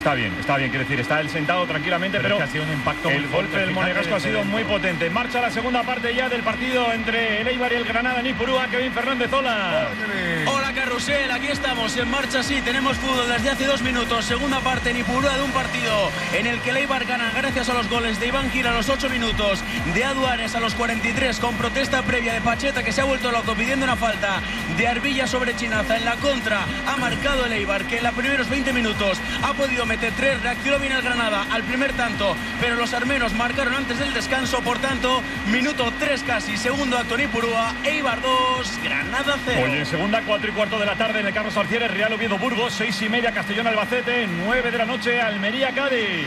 Está bien, quiere decir, está él sentado tranquilamente, pero es que ha sido un impacto el golpe del Monegasco ha sido muy potente. Marcha la segunda parte ya del partido entre el Eibar y el Granada en Ipurúa. Kevin Fernández, hola. Hola, Carrusel, aquí estamos en marcha, sí, tenemos fútbol desde hace 2 minutos. Segunda parte en Ipurúa de un partido en el que el Eibar gana gracias a los goles de Iván Gil a los 8 minutos, de Aduares a los 43, con protesta previa de Pacheta, que se ha vuelto loco pidiendo una falta de Arbilla sobre Chinaza. En la contra ha marcado el Eibar, que en los primeros 20 minutos ha podido meter 3, reaccionó bien el Granada al primer tanto, pero los armenos marcaron antes del descanso. Por tanto, minuto 3 casi, segundo acto en Ipurúa, Eibar 2, Granada 0. Hoy en segunda, 4:15 de la tarde en el Carlos Alcieres, Real Oviedo Burgos, 6:30 Castellón Albacete, 9 de la noche Almería Cádiz.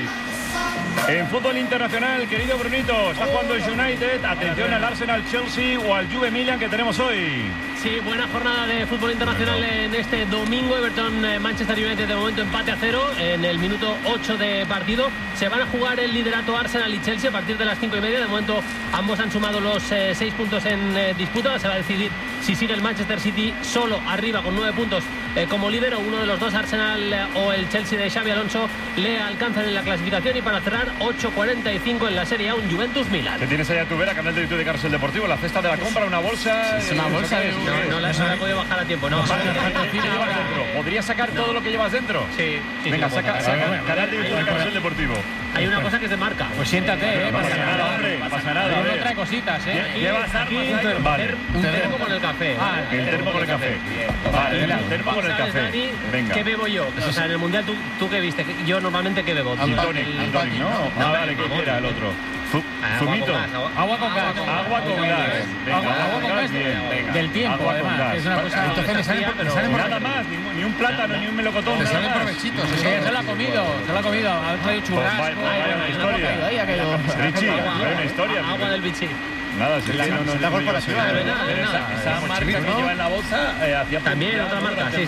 En fútbol internacional, querido Brunito, está jugando el United. Atención al Arsenal Chelsea o al Juve Milan que tenemos hoy. Sí, buena jornada de fútbol internacional en este domingo. Everton Manchester United de momento empate a 0 en el minuto 8 de partido. Se van a jugar el liderato Arsenal y Chelsea a partir de las 5:30. De momento ambos han sumado los 6 puntos en disputa. Se va a decidir si sigue el Manchester City solo arriba con 9 puntos como líder, o uno de los dos, Arsenal o el Chelsea de Xabi Alonso, le alcanzan en la clasificación. Y para cerrar, 8:45 en la Serie A, un Juventus Milan. ¿Qué tienes ahí a tu vera? Canal de YouTube de Carrusel Deportivo. La cesta de la compra, una bolsa. Es una bolsa de... No la he podido bajar a tiempo. No. ¿Qué llevas dentro? ¿Podrías sacar todo lo que llevas dentro? Sí. Venga, saca. Canal de YouTube de Carrusel Deportivo. Hay una cosa que se marca. Pues siéntate, No pasa nada, hombre. No pasa nada. No trae cositas, Llevas aquí vale. un termo con el café. El termo con el café. Vale, el termo con el café. Venga. ¿Qué bebo yo? O sea, en el Mundial, ¿tú qué viste? Yo normalmente, ¿qué bebo? Gin tonic, ¿no? Vale, ¿qué era el otro? Zumito. Agua con gas. Agua con gas. Agua con gas del tiempo, además. Es una cosa... Entonces le sale nada más, ni un plátano, ni un melocotón. Le salen provechitos. Se lo ha comido. Ha traído churrasco. Vaya una historia. Richie, vaya una historia. Agua del bichi. Nada, si no la corporativa. Esa marca que lleva en la bolsa hacía... También otra marca, sí.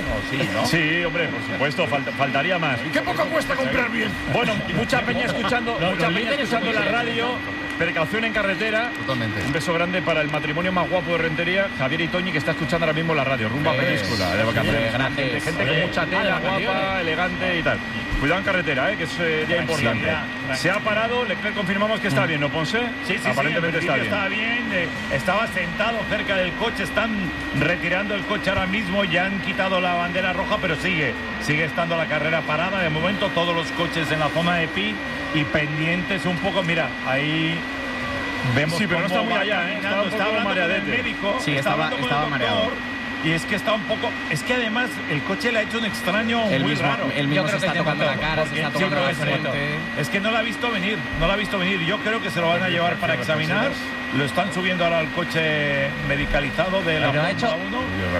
Sí, hombre, por supuesto, faltaría más. ¿Qué poco cuesta comprar bien? Bueno, y mucha peña escuchando la radio. Precaución en carretera. Totalmente. Un beso grande para el matrimonio más guapo de Rentería, Javier y Toñi, que está escuchando ahora mismo la radio. Rumba Península de vacaciones. Gente con mucha tela, guapa, elegante y tal. Cuidado en carretera, que es día importante. Se ha parado, Leclerc confirmamos que está bien, ¿no, Ponce? Sí, aparentemente está bien. Está bien, estaba sentado cerca del coche, están retirando el coche ahora mismo, ya han quitado la bandera roja, pero sigue estando la carrera parada. De momento todos los coches en la zona de pit y pendientes un poco, mira, ahí vemos. Sí, pero no está muy allá, estaba un poco mareadete. Médico, sí, estaba mareado. Y es que está un poco... Es que además el coche le ha hecho un extraño muy raro. Él mismo se está tocando la cara, se está tocando la frente. Es que no la ha visto venir, Yo creo que se lo van a llevar para examinar. Lo están subiendo ahora al coche medicalizado de la Fórmula 1.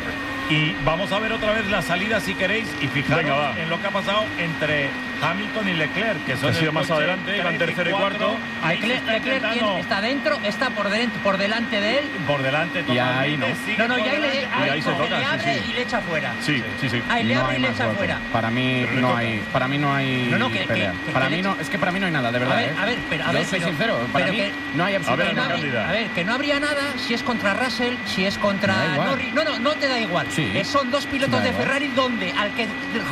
Y vamos a ver otra vez la salida, si queréis, y fijaros en lo que ha pasado entre Hamilton y Leclerc, que son ha sido más adelante, van tercero y cuarto. Leclerc está dentro, está por delante de él. Por delante totalmente. Y ahí se toca, le abre y le echa fuera. Sí. Ahí le abre y le echa fuera. Para mí no hay pelea. Para mí no hay nada, de verdad. Soy sincero, para mí no hay absolutamente nada. A ver, que no habría nada si es contra Russell, si es contra Norris. No te da igual. Sí. Son dos pilotos de Ferrari donde al que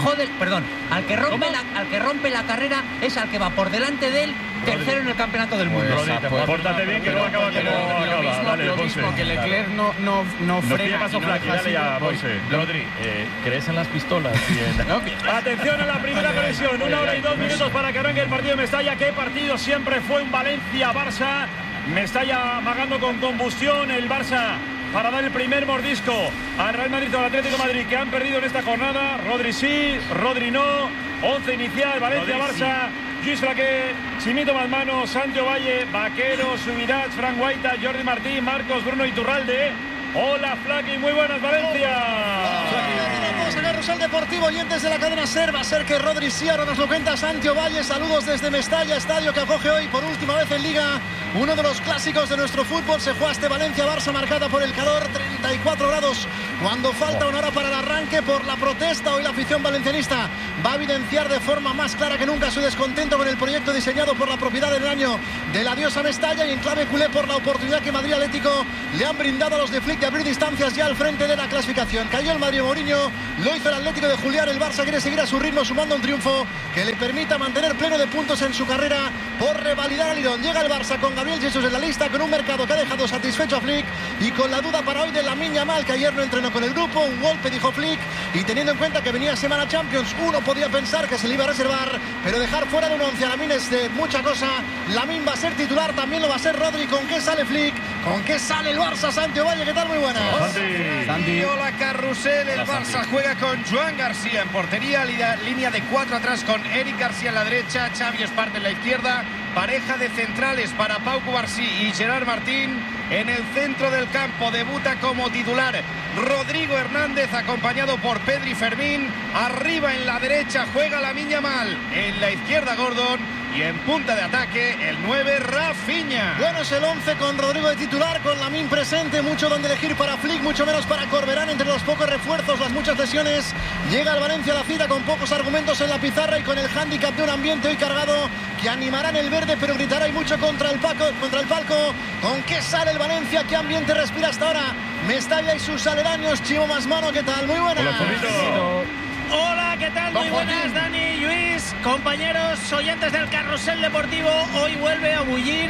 rompe la carrera es al que va por delante de él, tercero en el campeonato del mundo. Pórtate bien, que no acaba como acaba. Lo mismo que Leclerc no frena. Dale ya, Ponce. Rodri, ¿crees en las pistolas? Atención a la primera presión, 1 hora y 2 minutos para que arranque el partido de Mestalla. ¿Qué partido siempre fue un Valencia-Barça? Mestalla magando con combustión, el Barça para dar el primer mordisco al Real Madrid o al Atlético de Madrid, que han perdido en esta jornada. Rodri sí, Rodri no. 11 inicial, Valencia-Barça. Lluís Flaqué, Chimito Malmano, Santiago Valle, Vaquero, Subirats, Frank Guaita, Jordi Martín, Marcos, Bruno Iturralde. Hola, Flaky, muy buenas, Valencia. Vamos a Carrusel Deportivo, oyentes de la cadena SER. Va a ser que Rodri sí, ahora nos lo cuenta Santiago Valle. Saludos desde Mestalla, estadio que acoge hoy por última vez en Liga uno de los clásicos de nuestro fútbol. Se juega este Valencia-Barça marcada por el calor, 34 grados cuando falta 1 hora para el arranque, por la protesta. Hoy la afición valencianista va a evidenciar de forma más clara que nunca su descontento con el proyecto diseñado por la propiedad del año de la diosa Mestalla, y en clave culé por la oportunidad que Madrid Atlético le han brindado a los de Flick de abrir distancias ya al frente de la clasificación. Cayó el Madrid Mourinho, lo hizo el Atlético de Julián. El Barça quiere seguir a su ritmo sumando un triunfo que le permita mantener pleno de puntos en su carrera por revalidar al Lyon. Llega el Barça con Gabriel Jesús en la lista, con un mercado que ha dejado satisfecho a Flick y con la duda para hoy de Lamine Yamal, que ayer no entrenó con el grupo. Un golpe, dijo Flick, y teniendo en cuenta que venía semana Champions, uno podía pensar que se le iba a reservar, pero dejar fuera de un 11 a Lamine es de mucha cosa. Lamine va a ser titular, también lo va a ser Rodri. ¿Con qué sale Flick? ¿Con qué sale el Barça? Santi Ovalle, ¿qué tal? Muy buenas. Santi. Hola, Carrusel. El Barça juega con Joan García en portería, línea de 4 atrás con Eric García en la derecha, Xavi Espart en la izquierda, pareja de centrales para Pau Cubarsí y Gerard Martín. En el centro del campo debuta como titular Rodrigo Hernández, acompañado por Pedri Fermín. Arriba en la derecha juega Lamine Yamal, en la izquierda Gordon, y en punta de ataque el 9 Rafinha. Bueno, es el 11 con Rodrigo de titular, con Lamine presente. Mucho donde elegir para Flick, mucho menos para Corberán. Entre los pocos refuerzos, las muchas lesiones, llega el Valencia a la cita con pocos argumentos en la pizarra y con el hándicap de un ambiente hoy cargado que animará en el verde, pero gritará y mucho contra el palco. ¿Con qué sale el Valencia? ¿Qué ambiente respira hasta ahora Mestalla y sus aledaños? Chivo Masmano, ¿qué tal? Muy buenas. Hola, ¿qué tal? Muy buenas, Dani, Luis, compañeros, oyentes del Carrusel Deportivo. Hoy vuelve a bullir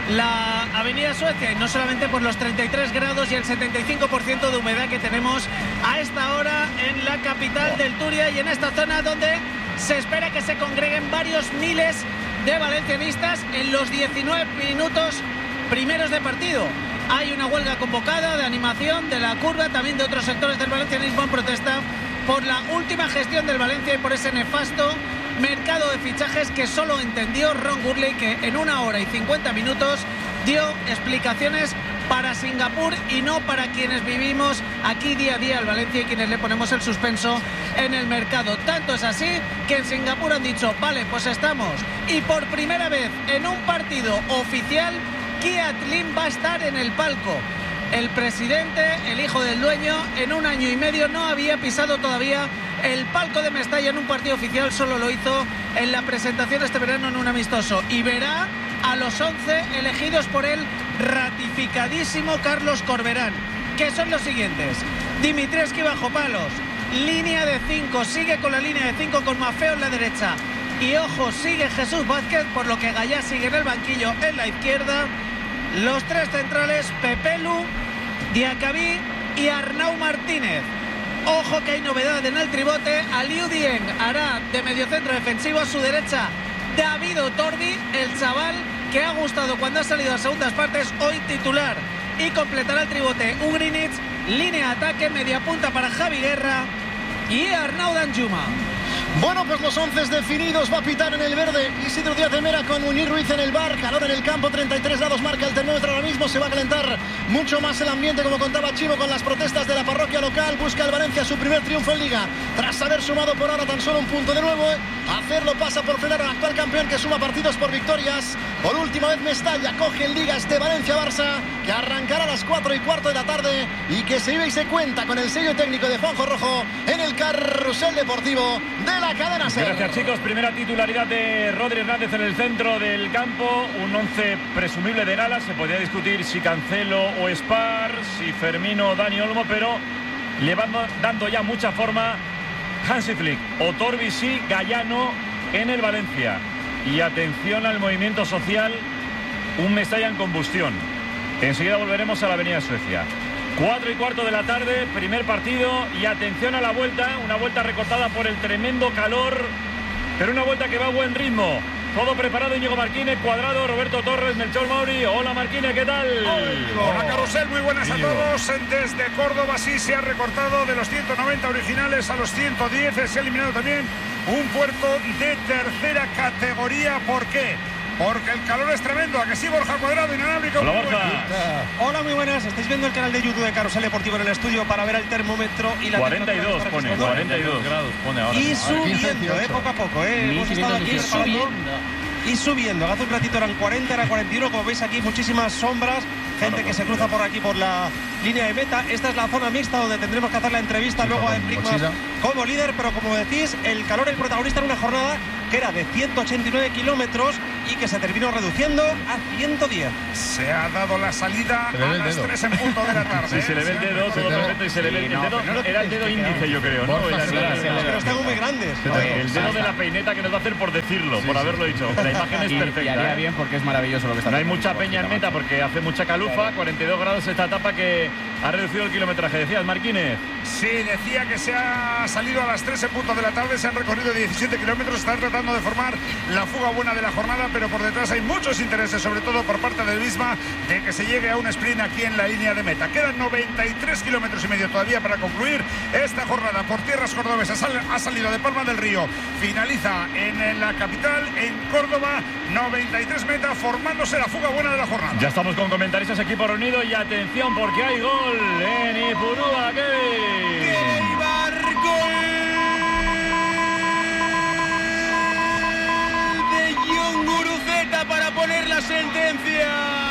la Avenida Suecia, y no solamente por los 33 grados y el 75% de humedad que tenemos a esta hora en la capital del Turia y en esta zona donde se espera que se congreguen varios miles de valencianistas en los 19 minutos primeros de partido. Hay una huelga convocada de animación de la curva, también de otros sectores del valencianismo, en protesta por la última gestión del Valencia y por ese nefasto mercado de fichajes que solo entendió Ron Gurley, que en 1 hora y 50 minutos dio explicaciones para Singapur y no para quienes vivimos aquí día a día el Valencia y quienes le ponemos el suspenso en el mercado. Tanto es así que en Singapur han dicho, vale, pues estamos. Y por primera vez en un partido oficial, Kiat Lim va a estar en el palco. El presidente, el hijo del dueño, en 1 año y medio no había pisado todavía el palco de Mestalla en un partido oficial, solo lo hizo en la presentación este verano en un amistoso. Y verá a los 11 elegidos por el ratificadísimo Carlos Corberán, que son los siguientes: Dimitrescu bajo palos, línea de 5, sigue con la línea de 5 con Maffeo en la derecha. Y ojo, sigue Jesús Vázquez, por lo que Gallá sigue en el banquillo en la izquierda. Los 3 centrales, Pepelu, Diacabí y Arnau Martínez. Ojo que hay novedad en el tribote. Aliou Dieng hará de mediocentro defensivo. A su derecha, David Otorbi, el chaval que ha gustado cuando ha salido a segundas partes, hoy titular. Y completará el tribote Ugrinic, línea de ataque, media punta para Javi Guerra y Arnau Danjuma. Bueno, pues los 11 definidos. Va a pitar en el verde Isidro Díaz de Mera con Muñiz Ruiz en el bar. Calor en el campo, 33 grados marca el termómetro ahora mismo. Se va a calentar mucho más el ambiente, como contaba Chivo, con las protestas de la parroquia local. Busca el Valencia su primer triunfo en Liga, tras haber sumado por ahora tan solo un punto de nuevo. Hacerlo pasa por frenar al actual campeón, que suma partidos por victorias. Por última vez Mestalla coge en Liga este Valencia-Barça, que arrancará a las 4:15 de la tarde y que se vive y se cuenta con el sello técnico de Juanjo Rojo en el Carrusel Deportivo de la cadena SER. Gracias, chicos. Primera titularidad de Rodri Hernández en el centro del campo. Un 11 presumible de Gala. Se podría discutir si Cancelo o Spar, si Fermino o Dani Olmo, pero le van dando ya mucha forma Hansi Flick. Otorbi sí, Gallano en el Valencia. Y atención al movimiento social, un Mestalla en combustión. Enseguida volveremos a la Avenida Suecia. 4:15 de la tarde, primer partido, y atención a la vuelta, una vuelta recortada por el tremendo calor, pero una vuelta que va a buen ritmo. Todo preparado, Íñigo Marquínez, Cuadrado, Roberto Torres, Melchor Mauri. Hola Marquínez, ¿qué tal? Hola Carrusel, muy buenas a todos. Desde Córdoba sí se ha recortado de los 190 originales a los 110. Se ha eliminado también un puerto de tercera categoría. ¿Por qué? Porque el calor es tremendo. ¿A que sí, Borja Cuadrado, inalámbrico? Hola, Borja. Hola, muy buenas. Estáis viendo el canal de YouTube de Carrusel Deportivo en el estudio para ver el termómetro y la 42 pone, 42 grados pone ahora. Y subiendo, poco a poco, Hemos estado aquí subiendo. Y subiendo. Hace un ratito eran 40, era 41. Como veis aquí, muchísimas sombras. gente que se cruza por aquí por la línea de meta. Esta es la zona mixta donde tendremos que hacer la entrevista luego a Enric Mas como líder, pero como decís, el calor el protagonista en una jornada que era de 189 kilómetros y que se terminó reduciendo a 110. Se ha dado la salida a las 3 en punto de la tarde. Sí, se le ve el dedo todo perfecto y se le ve el dedo. Era el dedo índice, yo creo, ¿no? Pero los tengo muy grandes. El dedo de la peineta que nos va a hacer por decirlo, por haberlo dicho. La imagen es perfecta. Y haría bien porque es maravilloso lo que está haciendo. No hay mucha peña en meta porque hace mucha calufa, 42 grados esta etapa que ha reducido el kilometraje. ¿Decías, Marquínez? Sí, decía que se ha salido a las 3 en punto de la tarde, se han recorrido 17 kilómetros, están tratando de formar la fuga buena de la jornada, pero por detrás hay muchos intereses, sobre todo por parte del Visma, de que se llegue a un sprint aquí en la línea de meta. Quedan 93 kilómetros y medio todavía para concluir esta jornada por tierras cordobesas. Ha salido de Palma del Río, finaliza en la capital, en Córdoba, 93 meta, formándose la fuga buena de la jornada. Ya estamos con comentaristas, equipo reunido, y atención porque hay gol en Ipurúa. ¡Eibar, gol de Jon Guruceta para poner la sentencia!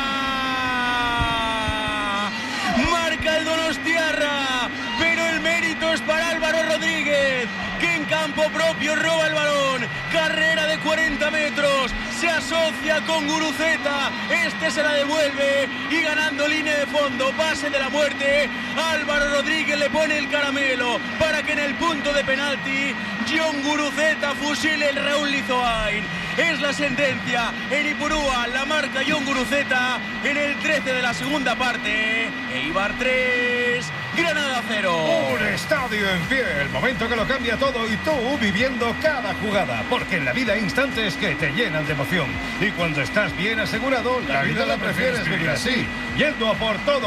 Marca el donostiarra, pero el mérito es para Álvaro Rodríguez, que en campo propio roba el balón. Carrera de 40 metros, se asocia con Guruceta, este se la devuelve y ganando línea de fondo, pase de la muerte, Álvaro Rodríguez le pone el caramelo para que en el punto de penalti Jon Guruceta fusile el Raúl Lizoain. Es la sentencia en Ipurúa, la marca Jon Guruceta en el 13 de la segunda parte. Eibar 3, Granada 0. Un estadio en pie, el momento que lo cambia todo y tú viviendo cada jugada, porque en la vida hay instantes que te llenan de emoción y cuando estás bien asegurado, la vida la prefieres vivir así, yendo a por todo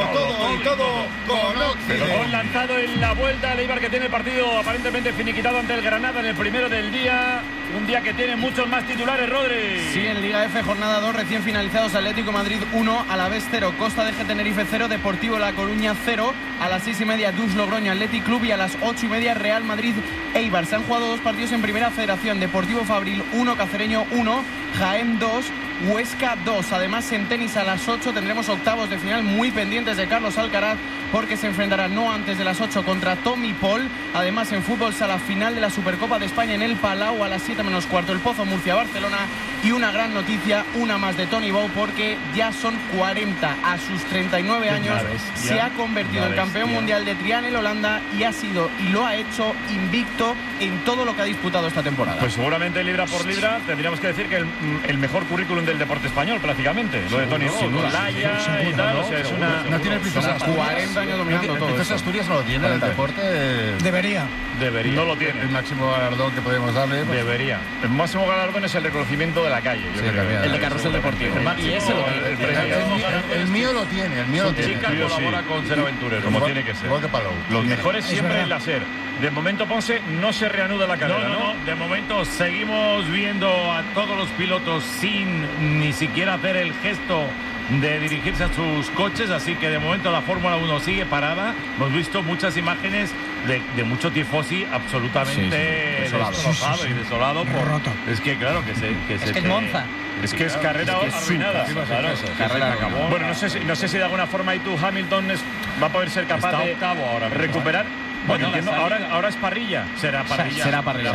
con Occident. Gol lanzado en la vuelta, el Eibar que tiene el partido aparentemente finiquitado ante el Granada en el primero del día, un día que tiene muchos más titulares, Rodri. Sí, en Liga F, jornada 2, recién finalizados, Atlético Madrid 1, Alavés 0, Costa de Tenerife 0, Deportivo La Coruña 0, a las 6:30 Dus Logroño Athletic Club y a las 8:30 Real Madrid Eibar. Se han jugado dos partidos en Primera Federación, Deportivo Fabril 1, Cacereño 1, Jaén 2, Huesca 2. Además, en tenis a las 8 tendremos octavos de final muy pendientes de Carlos Alcaraz, porque se enfrentará no antes de las 8 contra Tommy Paul. Además, en fútbol sala final de la Supercopa de España en el Palau a las 7:15 el Pozo Murcia-Barcelona. Y una gran noticia, una más de Tony Bow, porque ya son 40. A sus 39 años se ha convertido en campeón mundial de trial en Holanda y ha sido y lo ha hecho invicto en todo lo que ha disputado esta temporada. Pues seguramente libra por libra tendríamos que decir que el mejor currículum del deporte español prácticamente, lo de Tony Bow, Laya y tal, o sea, es una... No tiene Princesa 40 años dominando todo. Princesa Asturias no lo tiene el deporte. Debería. No lo tiene. El máximo galardón que podemos darle. Pues... Debería. El máximo galardón es el reconocimiento de la calle, yo creo. El de Carrusel Deportivo. Y ese lo tiene. El mío lo tiene, el mío lo tiene. Chica colabora con Ser Aventurero, como tiene que ser. Los mejores siempre en la Ser. De momento, Ponce, no se reanuda la carrera, ¿no? De momento seguimos viendo a todos los pilotos sin ni siquiera hacer el gesto de dirigirse a sus coches, así que de momento la Fórmula 1 sigue parada. Hemos visto muchas imágenes de mucho tifosi absolutamente destrozado y desolado. Es que claro que es Monza. Es que es carrera arruinada. Claro, carrera acabó. Bueno, no sé si de alguna forma ahí tú, Hamilton, va a poder ser capaz de recuperar. Bueno, entiendo, ahora es parrilla. Será parrilla.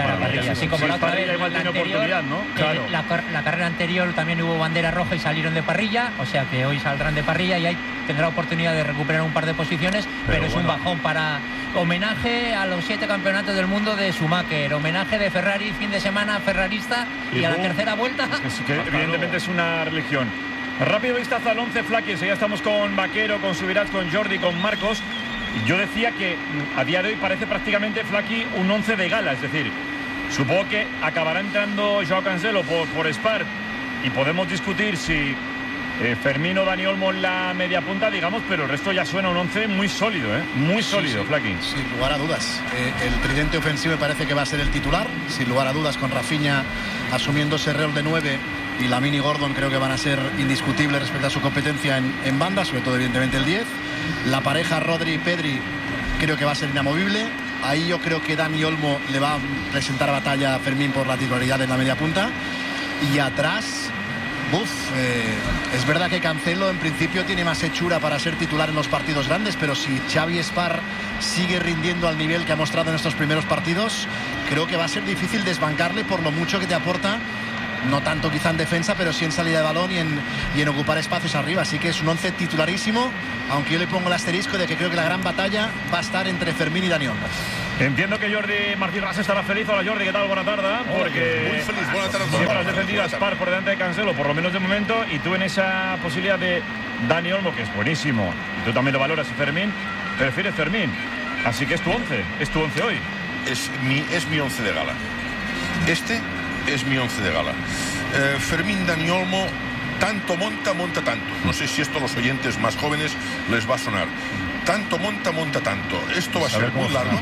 Así como la otra vez, igual tiene oportunidad, ¿no? Claro. La carrera anterior también hubo bandera roja y salieron de parrilla, o sea que hoy saldrán de parrilla y ahí tendrá oportunidad de recuperar un par de posiciones, pero es un bajón para homenaje a los 7 campeonatos del mundo de Schumacher, homenaje de Ferrari, fin de semana ferrarista y a la tercera vuelta. Es que evidentemente es una religión. Rápido vistazo al 11, Flaky. Ya estamos con Vaquero, con Subirats, con Jordi, con Marcos. Yo decía que a día de hoy parece prácticamente, Flaky, un 11 de gala, es decir, supongo que acabará entrando Joao Cancelo por Spar y podemos discutir si Fermín o Dani Olmo en la media punta, digamos, pero el resto ya suena un 11 muy sólido, muy sólido, Flaky. Sin lugar a dudas. El tridente ofensivo me parece que va a ser el titular, sin lugar a dudas, con Rafinha asumiendo ese rol de 9 y Lamine y Gordon creo que van a ser indiscutibles respecto a su competencia en banda, sobre todo evidentemente el 10. La pareja Rodri y Pedri creo que va a ser inamovible. Ahí yo creo que Dani Olmo le va a presentar batalla a Fermín por la titularidad en la media punta. Y atrás Es verdad que Cancelo en principio tiene más hechura para ser titular en los partidos grandes, pero si Xavi Espar sigue rindiendo al nivel que ha mostrado en estos primeros partidos, creo que va a ser difícil desbancarle por lo mucho que te aporta, no tanto quizá en defensa, pero sí en salida de balón y en ocupar espacios arriba. Así que es un 11 titularísimo, aunque yo le pongo el asterisco de que creo que la gran batalla va a estar entre Fermín y Dani Olmo. Entiendo que Jordi Martín Ras estará feliz. Hola Jordi, ¿qué tal? Buena tarde. Porque muy feliz, buena tarde. Siempre has defendido a Espar por delante de Cancelo, por lo menos de momento, y tú en esa posibilidad de Dani Olmo, que es buenísimo, y tú también lo valoras, y Fermín, prefieres Fermín. Así que es tu 11 hoy. Es mi 11 de gala. Este es mi 11 de gala. Fermín, Dani Olmo, tanto monta tanto. No sé si esto a los oyentes más jóvenes les va a sonar. Tanto monta tanto. Esto va a ser muy largo.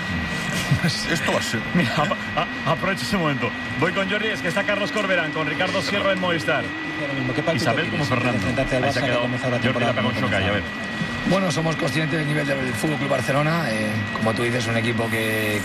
Esto va a ser. Mira, aprovecho ese momento. Voy con Jordi, es que está Carlos Corberán, con Ricardo Sierra en Movistar. Isabel como Fernando. Ahí se ha quedado Jordi, la pega un shock ahí, a ver. Bueno, somos conscientes del nivel del FC Barcelona. Como tú dices, un equipo que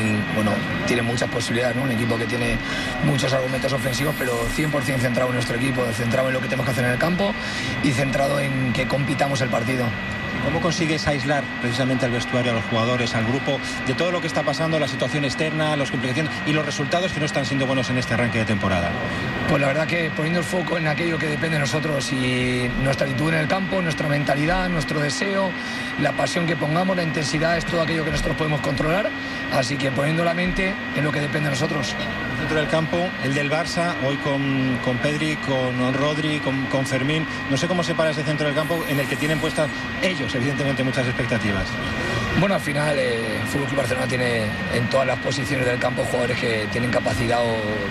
tiene muchas posibilidades, ¿no? Un equipo que tiene muchos argumentos ofensivos, pero 100% centrado en nuestro equipo, centrado en lo que tenemos que hacer en el campo y centrado en que compitamos el partido. ¿Cómo consigues aislar precisamente al vestuario, a los jugadores, al grupo, de todo lo que está pasando, la situación externa, las complicaciones y los resultados que no están siendo buenos en este arranque de temporada? Pues la verdad que poniendo el foco en aquello que depende de nosotros y nuestra actitud en el campo, nuestra mentalidad, nuestro deseo, la pasión que pongamos, la intensidad, es todo aquello que nosotros podemos controlar. Así que poniendo la mente en lo que depende de nosotros. Dentro del campo, el del Barça, hoy con Pedri, con Rodri, con Fermín. No sé cómo se para ese centro del campo en el que tienen puestas ellos, evidentemente, muchas expectativas. Bueno, al final el FC Barcelona tiene en todas las posiciones del campo jugadores que tienen capacidad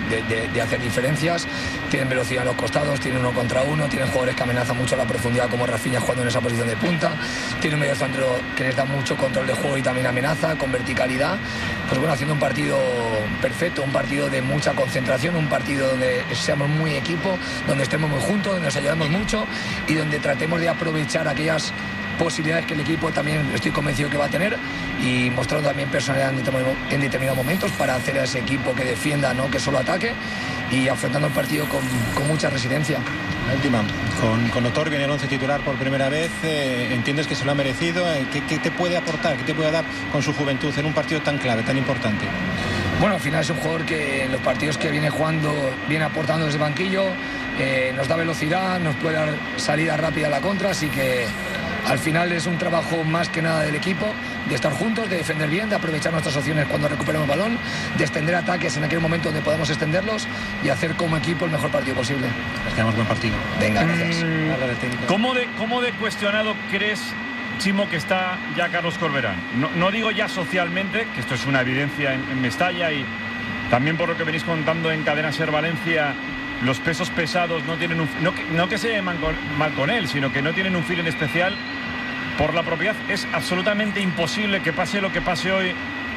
de hacer diferencias, tienen velocidad en los costados, tienen 1 contra 1, tienen jugadores que amenazan mucho la profundidad como Rafinha jugando en esa posición de punta, tienen un mediocentro que les da mucho control de juego y también amenaza con verticalidad. Pues bueno, haciendo un partido perfecto, un partido de mucha concentración, un partido donde seamos muy equipo, donde estemos muy juntos, donde nos ayudemos mucho y donde tratemos de aprovechar aquellas posibilidades que el equipo también estoy convencido que va a tener y mostrando también personalidad en determinados momentos para hacer a ese equipo que defienda, no que solo ataque, y afrontando el partido con mucha resistencia. La última, con Otor viene el 11 titular por primera vez, ¿entiendes que se lo ha merecido? ¿Qué te puede aportar, qué te puede dar con su juventud en un partido tan clave, tan importante? Bueno, al final es un jugador que en los partidos que viene jugando, viene aportando desde el banquillo, nos da velocidad, nos puede dar salida rápida a la contra, así que al final es un trabajo más que nada del equipo, de estar juntos, de defender bien, de aprovechar nuestras opciones cuando recuperemos el balón, de extender ataques en aquel momento donde podamos extenderlos y hacer como equipo el mejor partido posible. Esperamos buen partido. Venga, gracias. ¿Cómo de cuestionado crees, Chimo, que está ya Carlos Corberán? No digo ya socialmente, que esto es una evidencia en Mestalla, y también por lo que venís contando en Cadena Ser Valencia, los pesos pesados no tienen no que se lleven mal con él, sino que no tienen un feeling especial por la propiedad. Es absolutamente imposible que pase lo que pase hoy,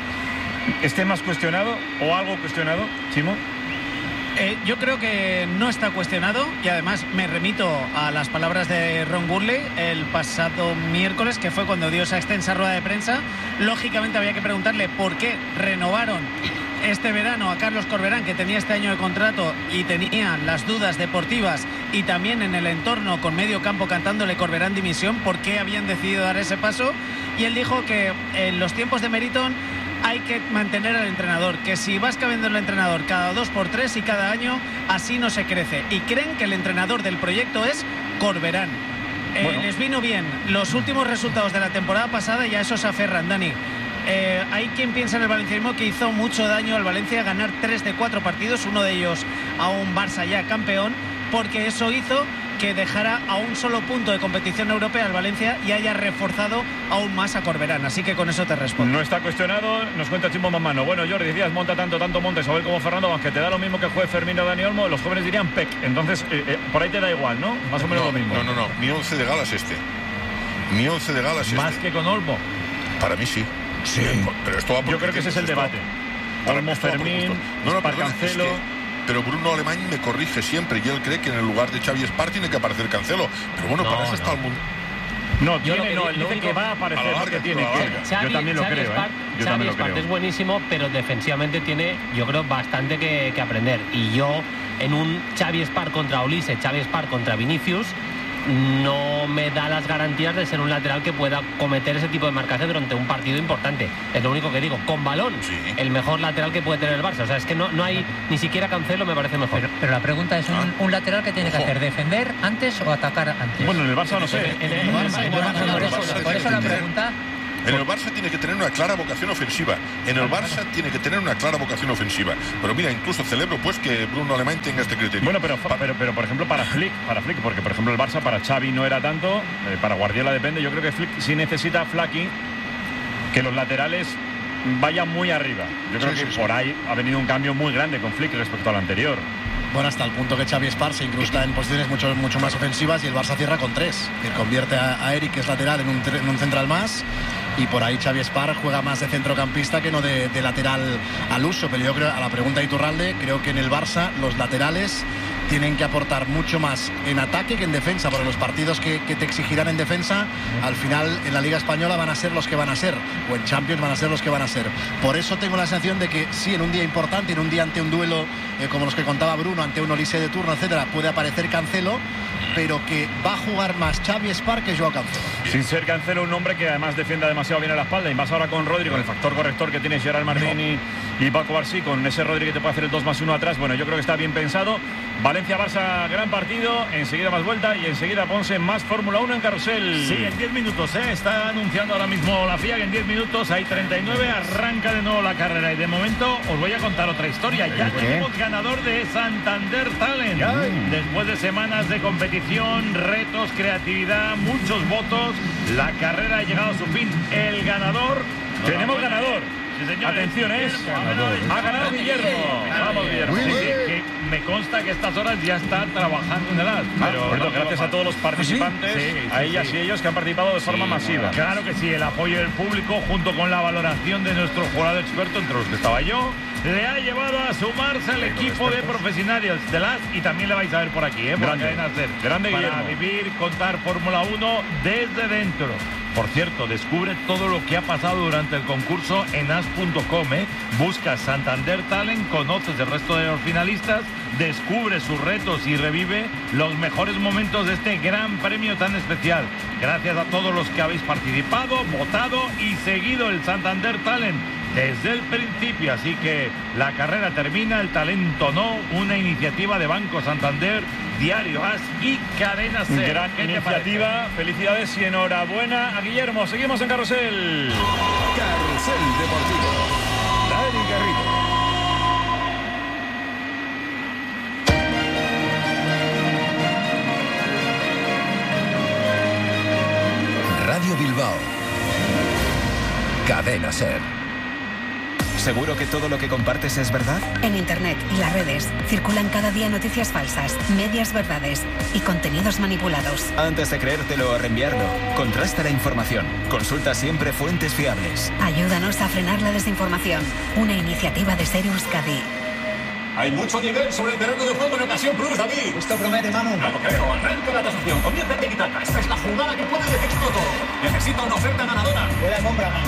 esté más cuestionado o algo cuestionado, Chimo. Yo creo que no está cuestionado, y además me remito a las palabras de Ron Gurley el pasado miércoles, que fue cuando dio esa extensa rueda de prensa. Lógicamente había que preguntarle por qué renovaron este verano a Carlos Corberán, que tenía este año de contrato y tenía las dudas deportivas, y también en el entorno con medio campo cantándole Corberán dimisión, por qué habían decidido dar ese paso. Y él dijo que en los tiempos de Meriton hay que mantener al entrenador, que si vas cambiando el entrenador cada 2 por 3 y cada año, así no se crece, y creen que el entrenador del proyecto es Corberán. Les vino bien los últimos resultados de la temporada pasada y a eso se aferran, Dani. Hay quien piensa en el valencianismo que hizo mucho daño al Valencia ganar 3 de 4 partidos, uno de ellos a un Barça ya campeón, porque eso hizo que dejara a un solo punto de competición europea al Valencia y haya reforzado aún más a Corberán. Así que con eso te respondo. No está cuestionado, nos cuenta Chimo Mamano. Bueno, Jordi, decías monta tanto monta Isabel como Fernando, aunque te da lo mismo que juegue Fermín o Dani Olmo, los jóvenes dirían PEC. Entonces, por ahí te da igual, ¿no? Más o menos lo mismo. No. Mi 11 de gala es este. Mi 11 de gala es este. ¿Más que con Olmo? Para mí sí. Sí. Pero esto va por Yo creo que ese es el debate. Olmo, Fermín, para Cancelo. Pero Bruno Alemán me corrige siempre y él cree que en el lugar de Xavi Espar tiene que aparecer Cancelo. Pero bueno, para eso está el mundo. Él dice que va a aparecer porque tiene que. Yo también lo creo. Xavi Espar es buenísimo, pero defensivamente tiene, yo creo, bastante que aprender. Y yo en un Xavi Espar contra Olise, Xavi Espar contra Vinicius, no me da las garantías de ser un lateral que pueda cometer ese tipo de marcaje durante un partido importante. Es lo único que digo. Con balón, el mejor lateral que puede tener el Barça. O sea, es que no hay ni siquiera Cancelo, me parece mejor. Pero la pregunta es, ¿un lateral que tiene que hacer? ¿Defender antes o atacar antes? Bueno, en el Barça no sé. Por eso la pregunta... En el Barça tiene que tener una clara vocación ofensiva. Pero mira, incluso celebro pues que Bruno Alemán tenga este criterio. Bueno, pero por ejemplo para Flick, porque por ejemplo el Barça para Xavi no era tanto, para Guardiola depende. Yo creo que Flick sí necesita Flaky, que los laterales vayan muy arriba. Yo creo que por ahí ha venido un cambio muy grande con Flick respecto al anterior. Bueno, hasta el punto que Xavi Espar se incrusta en posiciones mucho más ofensivas y el Barça cierra con 3. Que convierte a Eric, que es lateral, en un central más. Y por ahí Xavi Espar juega más de centrocampista que no de lateral al uso. Pero yo creo, a la pregunta de Iturralde, creo que en el Barça los laterales tienen que aportar mucho más en ataque que en defensa, porque los partidos que te exigirán en defensa, al final en la Liga Española van a ser los que van a ser, o en Champions van a ser los que van a ser. Por eso tengo la sensación de que sí, en un día importante, en un día ante un duelo como los que contaba Bruno, ante un Olise de turno, etcétera, puede aparecer Cancelo, pero que va a jugar más Xavi Espar que Joao Cancelo. Sin ser Cancelo un hombre que además defienda demasiado bien a la espalda, y más ahora con Rodri, con el factor corrector que tiene Gerard Martín y Paco Barsí, con ese Rodri que te puede hacer el 2+1 atrás. Bueno, yo creo que está bien pensado. Valencia-Barça, gran partido, enseguida más vuelta y enseguida Ponce, más Fórmula 1 en Carrusel. Sí, en 10 minutos, está anunciando ahora mismo la FIA que en 10 minutos hay 39, arranca de nuevo la carrera y de momento os voy a contar otra historia. Ya tenemos ganador de Santander Talent. Después de semanas de competición, retos, creatividad, muchos votos, la carrera ha llegado a su fin. El ganador... Tenemos ganador. Sí, atención, ha ganado Guillermo. Vamos, Guillermo. Que me consta que a estas horas ya está trabajando en el AS. Pero gracias a todos los participantes, a ellas y ellos que han participado de forma masiva. Claro que sí, el apoyo del público junto con la valoración de nuestro jurado experto, entre los que estaba yo, le ha llevado a sumarse al equipo de profesionales del AS, y también le vais a ver por aquí, por la cadena SER. Grande Guillermo. Para vivir, contar Fórmula 1 desde dentro. Por cierto, descubre todo lo que ha pasado durante el concurso en as.com. Busca Santander Talent, conoces el resto de los finalistas, descubre sus retos y revive los mejores momentos de este gran premio tan especial. Gracias a todos los que habéis participado, votado y seguido el Santander Talent desde el principio. Así que la carrera termina, el talento no. Una iniciativa de Banco Santander, Diario AS y Cadena SER. Gran iniciativa, felicidades y enhorabuena a Guillermo. Seguimos en Carrusel. Carrusel Deportivo. Dani Garrido. Radio Bilbao. Cadena SER. ¿Seguro que todo lo que compartes es verdad? En Internet y las redes circulan cada día noticias falsas, medias verdades y contenidos manipulados. Antes de creértelo o reenviarlo, contrasta la información. Consulta siempre fuentes fiables. Ayúdanos a frenar la desinformación. Una iniciativa de SER Euskadi. Hay mucho nivel sobre el terreno de juego en Ocasión Plus, David. Esto promete, Manu. No lo creo. Arranca la tasación. Comienza a etiquetarla. Esta es la jugada que puede decirlo todo. Necesita una oferta ganadora. Buena compra, Manu.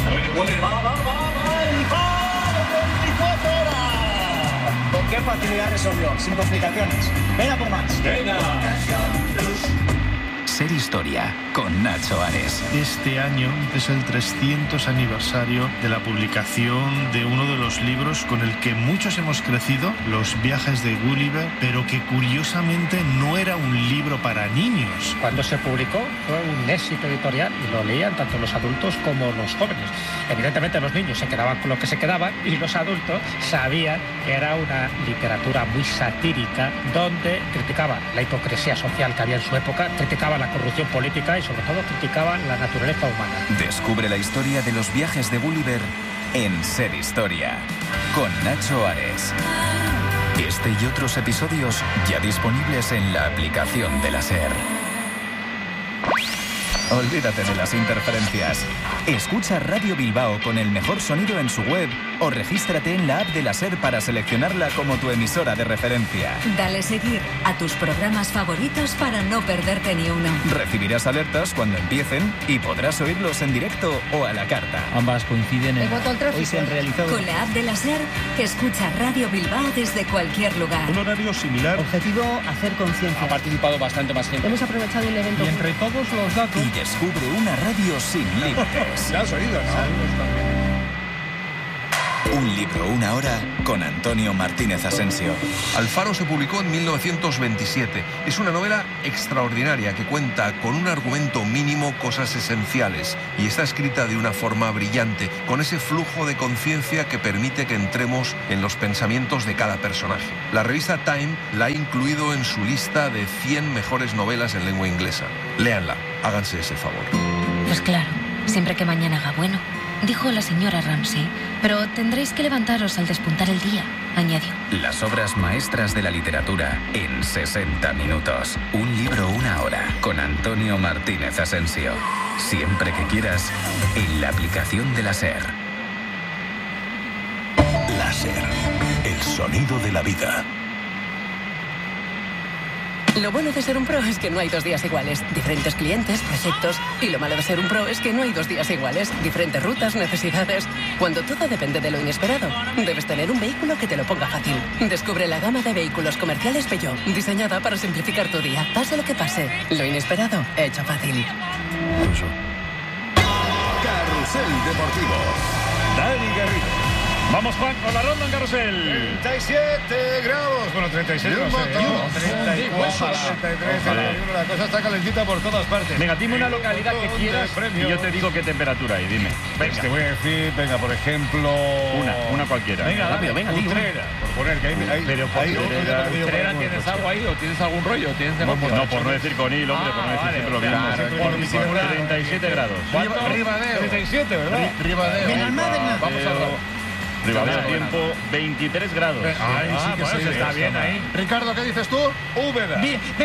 ¿Con qué facilidad resolvió? Sin complicaciones. Venga por más. Venga. SER Historia, con Nacho Ares. Este año es el 300 aniversario de la publicación de uno de los libros con el que muchos hemos crecido, Los viajes de Gulliver, pero que curiosamente no era un libro para niños. Cuando se publicó fue un éxito editorial y lo leían tanto los adultos como los jóvenes. Evidentemente los niños se quedaban con lo que se quedaban y los adultos sabían que era una literatura muy satírica donde criticaban la hipocresía social que había en su época, criticaban la corrupción política y sobre todo criticaban la naturaleza humana. Descubre la historia de los viajes de Gulliver en SER Historia, con Nacho Ares. Este y otros episodios ya disponibles en la aplicación de la SER. olvídate de las interferencias. Escucha Radio Bilbao con el mejor sonido en su web o regístrate en la app de la SER para seleccionarla como tu emisora de referencia. Dale seguir a tus programas favoritos para no perderte ni uno. Recibirás alertas cuando empiecen y podrás oírlos en directo o a la carta. Ambas coinciden en... Hoy se han realizado... Con la app de la SER, escucha Radio Bilbao desde cualquier lugar. Un horario similar. Objetivo, hacer conciencia. Ha participado bastante más gente. Hemos aprovechado un evento. Y entre todos los datos... Y descubre una radio sin límites. ¿La has oído, no? Un libro, una hora, con Antonio Martínez Asensio. Alfaro se publicó en 1927. Es una novela extraordinaria que cuenta con un argumento mínimo, cosas esenciales, y está escrita de una forma brillante, con ese flujo de conciencia que permite que entremos en los pensamientos de cada personaje. La revista Time la ha incluido en su lista de 100 mejores novelas en lengua inglesa. Léanla, háganse ese favor. Pues claro, siempre que mañana haga bueno, dijo la señora Ramsey, pero tendréis que levantaros al despuntar el día, añadió. Las obras maestras de la literatura en 60 minutos. Un libro, una hora, con Antonio Martínez Asensio. Siempre que quieras, en la aplicación de la SER. La SER, el sonido de la vida. Lo bueno de ser un pro es que no hay 2 días iguales. Diferentes clientes, proyectos. Y lo malo de ser un pro es que no hay 2 días iguales. Diferentes rutas, necesidades. Cuando todo depende de lo inesperado, debes tener un vehículo que te lo ponga fácil. Descubre la gama de vehículos comerciales Peugeot, diseñada para simplificar tu día. Pase lo que pase, lo inesperado, hecho fácil. Carrusel Deportivo. Dani Garrido. Vamos, Juan, con la ronda en carrusel. 37 grados. Bueno, 36 grados. 34, 33, 31. La cosa está calentita por todas partes. Venga, dime una localidad que quieras y yo te digo qué temperatura hay. Dime. Venga. Te voy a decir, venga, por ejemplo... Una cualquiera. Venga, rápido, venga. Utrera, por poner que hay... Pero Utrera, ¿tienes algo ahí o tienes algún rollo? ¿Tienes negocio? No, por no decir con hil, hombre, por no decir siempre lo mismo. Por 37 grados. Ribadeo. 37, ¿verdad? Ribadeo. Vamos a... Ribadeo, tiempo 23 grados. Ahí sí que se está bien ahí. Ricardo, ¿qué dices tú? Úbeda.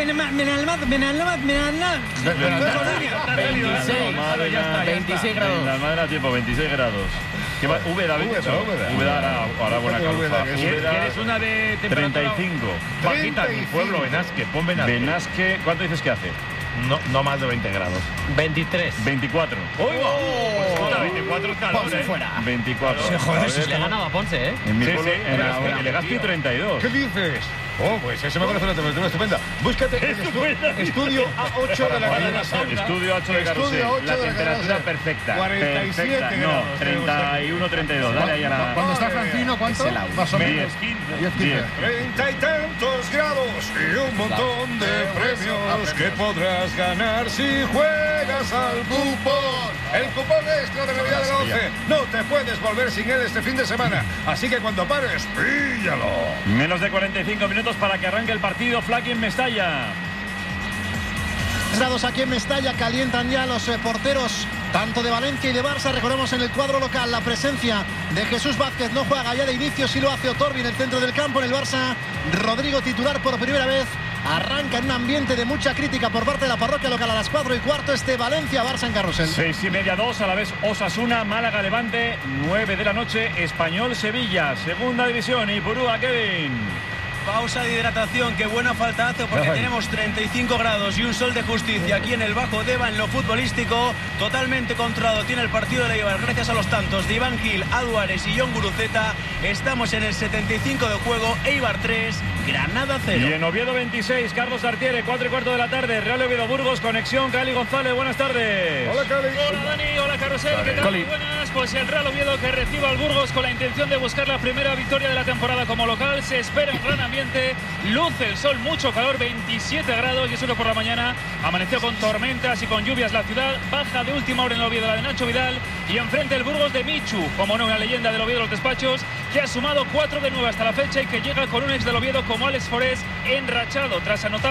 26 grados. En la Almadena, tiempo 26 grados. Úbeda, Úbeda hará buena calza. ¿Quieres una de temperatura? 35. Bajita, mi pueblo, Benasque. Pon Benasque. Benasque, ¿cuánto dices que hace? No más de 20 grados. 23. 24. ¡Uy, va! 24 calor, Ponce fuera. 24. Le ganaba a Ponce, ¿eh? En mi pueblo, en Legazpi 32. ¿Qué dices? Oh, pues eso me parece una temperatura estupenda. Búscate el estudio A8 de la cadena SER. Estudio A8 de Carrusel. La temperatura perfecta. 47 perfecta. No, 31, 32. Dale ahí a la... Cuando está Francino, ¿cuánto? Más o menos. 10, 15. 30 y tantos grados y un montón de premios que podrás ganar si juegas al cupón. El cupón extra de Navidad de la 11. No te puedes volver sin él este fin de semana. Así que cuando pares, píllalo. Menos de 45 minutos para que arranque el partido. Flaki en Mestalla. Grados aquí en Mestalla, calientan ya los porteros tanto de Valencia y de Barça. Recordemos en el cuadro local la presencia de Jesús Vázquez. No juega ya de inicio, sí lo hace Otorbi en el centro del campo. En el Barça, Rodrigo titular por primera vez. Arranca en un ambiente de mucha crítica por parte de la parroquia local a las 4:15 este Valencia-Barça en Carrusel. 6:30, 2, a la vez Osasuna, Málaga-Levante, 9 de la noche, Español-Sevilla, segunda división, Ipurúa, Kevin. Pausa de hidratación, qué buena falta hace porque tenemos 35 grados y un sol de justicia aquí en el Bajo Deva en lo futbolístico. Totalmente controlado tiene el partido de Eibar gracias a los tantos de Iván Gil, Aduares y Jon Guruceta. Estamos en el 75 de juego, Eibar 3, Granada 0. Y en Oviedo 26, Carlos Artiere, 4:15 de la tarde, Real Oviedo Burgos, conexión, Cali González, buenas tardes. Hola Cali. Hola Dani, hola Carrusel, ¿qué tal? Muy buenas, pues el Real Oviedo que recibe al Burgos con la intención de buscar la primera victoria de la temporada como local. Se espera un gran ambiente, luce el sol, mucho calor, 27 grados y eso por la mañana. Amaneció con tormentas y con lluvias la ciudad, baja de última hora en el Oviedo la de Nacho Vidal y enfrente el Burgos de Michu, como no, una leyenda del Oviedo de los despachos que ha sumado 4 de 9 hasta la fecha y que llega con un ex del Oviedo como Alex Forés enrachado tras anotar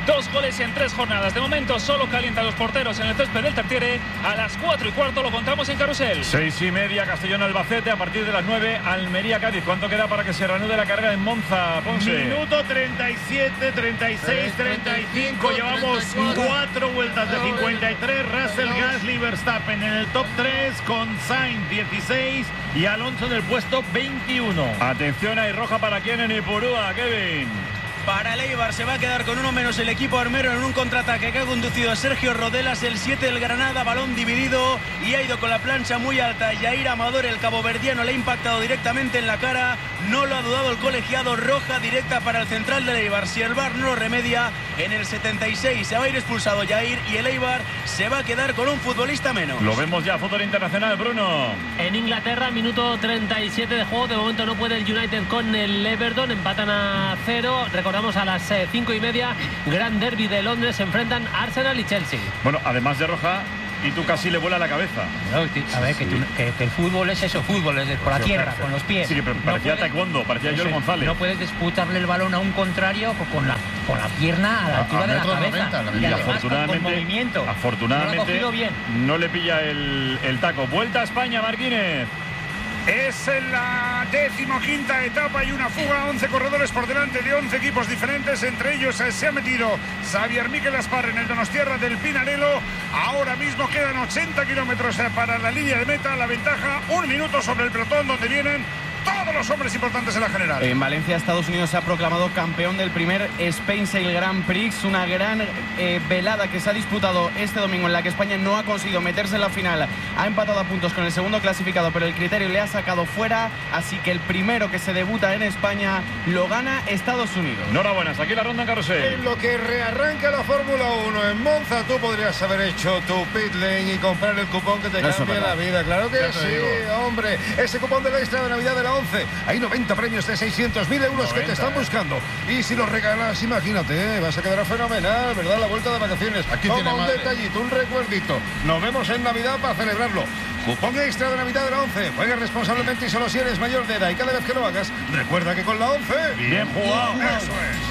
2 goles en 3 jornadas. De momento solo calienta los porteros en el césped del Tartiere. A las 4:15 lo contamos en Carrusel. 6:30 Castellón-Albacete. A partir de las 9 Almería-Cádiz. ¿Cuánto queda para que se reanude la carrera en Monza, Ponce? Minuto 37, 36, 35. Llevamos 4 vueltas de 53. Russell, Gasly, Verstappen en el top 3 con Sainz 16 y Alonso en el puesto 21. Atención, hay roja para quién en Ipurúa, Kevin. Para el Eibar se va a quedar con uno menos el equipo armero en un contraataque que ha conducido a Sergio Rodelas, el 7 del Granada, balón dividido y ha ido con la plancha muy alta. Yair Amador, el caboverdiano, le ha impactado directamente en la cara. No lo ha dudado el colegiado, roja directa para el central del Eibar. Si el VAR no lo remedia, en el 76 se va a ir expulsado Yair y el Eibar se va a quedar con un futbolista menos. Lo vemos ya, fútbol internacional, Bruno. En Inglaterra, minuto 37 de juego. De momento no puede el United con el Everton. Empatan a 0. Recordamos a las 5:30, gran derbi de Londres, se enfrentan Arsenal y Chelsea. Bueno, además de roja, y tú casi le vuela la cabeza. No, a ver, que el fútbol es eso, fútbol es por la tierra, con los pies. Sí, que parecía taekwondo, parecía Joel González. No puedes disputarle el balón a un contrario con la pierna a la altura de la cabeza. Y además con movimiento. Afortunadamente no le pilla el taco. Vuelta a España, Marquínez. Es la 15ª etapa y una fuga, 11 corredores por delante de 11 equipos diferentes. Entre ellos se ha metido Xavier Miquel Aspar en el Donostiarra del Pinarello. Ahora mismo quedan 80 kilómetros para la línea de meta. La ventaja, 1 minuto sobre el pelotón donde vienen todos los hombres importantes en la general. En Valencia, Estados Unidos se ha proclamado campeón del primer Spain Sail Grand Prix, una gran velada que se ha disputado este domingo en la que España no ha conseguido meterse en la final. Ha empatado a puntos con el segundo clasificado, pero el criterio le ha sacado fuera, así que el primero que se debuta en España lo gana Estados Unidos. Enhorabuena, aquí la ronda en Carrusel. En lo que rearranca la Fórmula 1 en Monza, tú podrías haber hecho tu pit lane y comprar el cupón que te cambia la vida. Claro que sí, hombre. Ese cupón del extra de Navidad de la 11. Hay 90 premios de 600.000 euros que te están buscando. Y si los regalas, imagínate, vas a quedar fenomenal, ¿verdad? La vuelta de vacaciones. Aquí toma tiene un madre. detallito, un recuerdito. Nos vemos en Navidad para celebrarlo. Cupón extra de Navidad de la 11. Juega responsablemente y solo si eres mayor de edad. Y cada vez que lo hagas, recuerda que con la 11... Bien jugado. Eso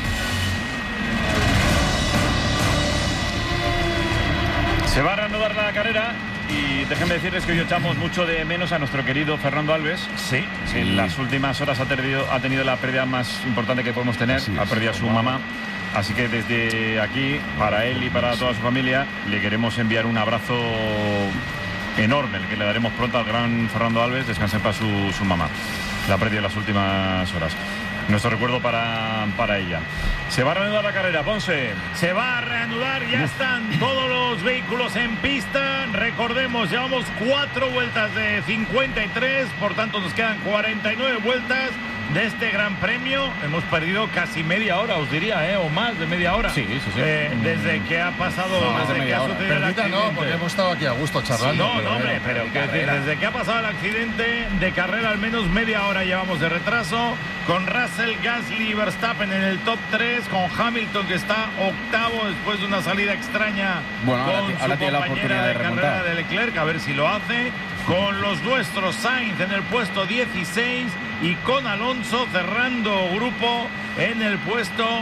es. Se va a reanudar la carrera. Y déjenme decirles que hoy echamos mucho de menos a nuestro querido Fernando Alves. Sí. En las últimas horas ha tenido la pérdida más importante que podemos tener. Ha perdido a su mamá. Así que desde aquí, para él y para toda su familia, le queremos enviar un abrazo enorme, el que le daremos pronto al gran Fernando Alves. Descanse para su mamá. La ha perdido en las últimas horas. Nuestro recuerdo para ella. Se va a reanudar la carrera, Ponce. Se va a reanudar, ya están todos los vehículos en pista. Recordemos, llevamos 4 vueltas de 53, por tanto nos quedan 49 vueltas de este gran premio. Hemos perdido casi media hora, os diría, o más de media hora. Sí. Desde que ha pasado, más de media hora. Perdita no, porque hemos estado aquí a gusto charlando. Sí, pero desde que ha pasado el accidente de carrera, al menos media hora llevamos de retraso. Con Russell, Gasly y Verstappen en el top 3, con Hamilton que está octavo después de una salida extraña. Bueno, con ahora tiene la oportunidad de carrera remontar. de Leclerc, a ver si lo hace. Con los nuestros, Sainz en el puesto 16 y con Alonso cerrando grupo en el puesto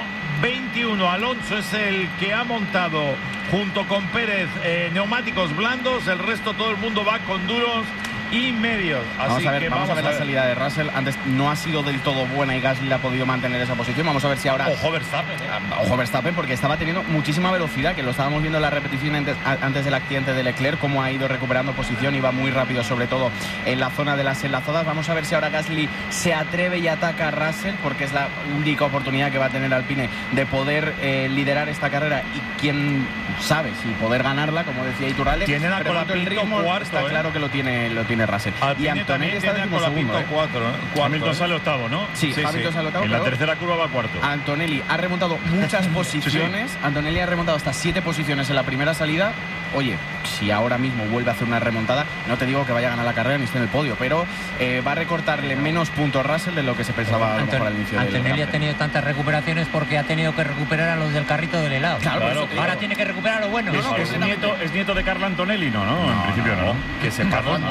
21. Alonso es el que ha montado junto con Pérez neumáticos blandos, el resto todo el mundo va con duros y medios. Así vamos a ver la salida de Russell. Antes no ha sido del todo buena y Gasly ha podido mantener esa posición. Vamos a ver si ahora... Ojo Verstappen. Ojo Verstappen, porque estaba teniendo muchísima velocidad, que lo estábamos viendo en la repetición antes del accidente de Leclerc, cómo ha ido recuperando posición y va muy rápido, sobre todo en la zona de las enlazadas. Vamos a ver si ahora Gasly se atreve y ataca a Russell, porque es la única oportunidad que va a tener Alpine de poder liderar esta carrera y quién sabe si poder ganarla, como decía Iturralde. Tiene la el ritmo cuarto, está claro que lo tiene Russell. Y Antonelli está en segundo, 4. Hamilton sale octavo, ¿no? Sí, Hamilton sale octavo. En la tercera curva va cuarto. Antonelli ha remontado muchas posiciones. Sí. Antonelli ha remontado hasta 7 posiciones en la primera salida. Oye, si ahora mismo vuelve a hacer una remontada, no te digo que vaya a ganar la carrera ni esté en el podio, pero va a recortarle menos puntos Russell de lo que se pensaba a lo mejor al inicio. Antonelli ha tenido tantas recuperaciones porque ha tenido que recuperar a los del carrito del helado. Claro. Ahora tiene que recuperar a lo bueno. Es nieto de Carlo Antonelli, ¿no? En principio no. Que sepa,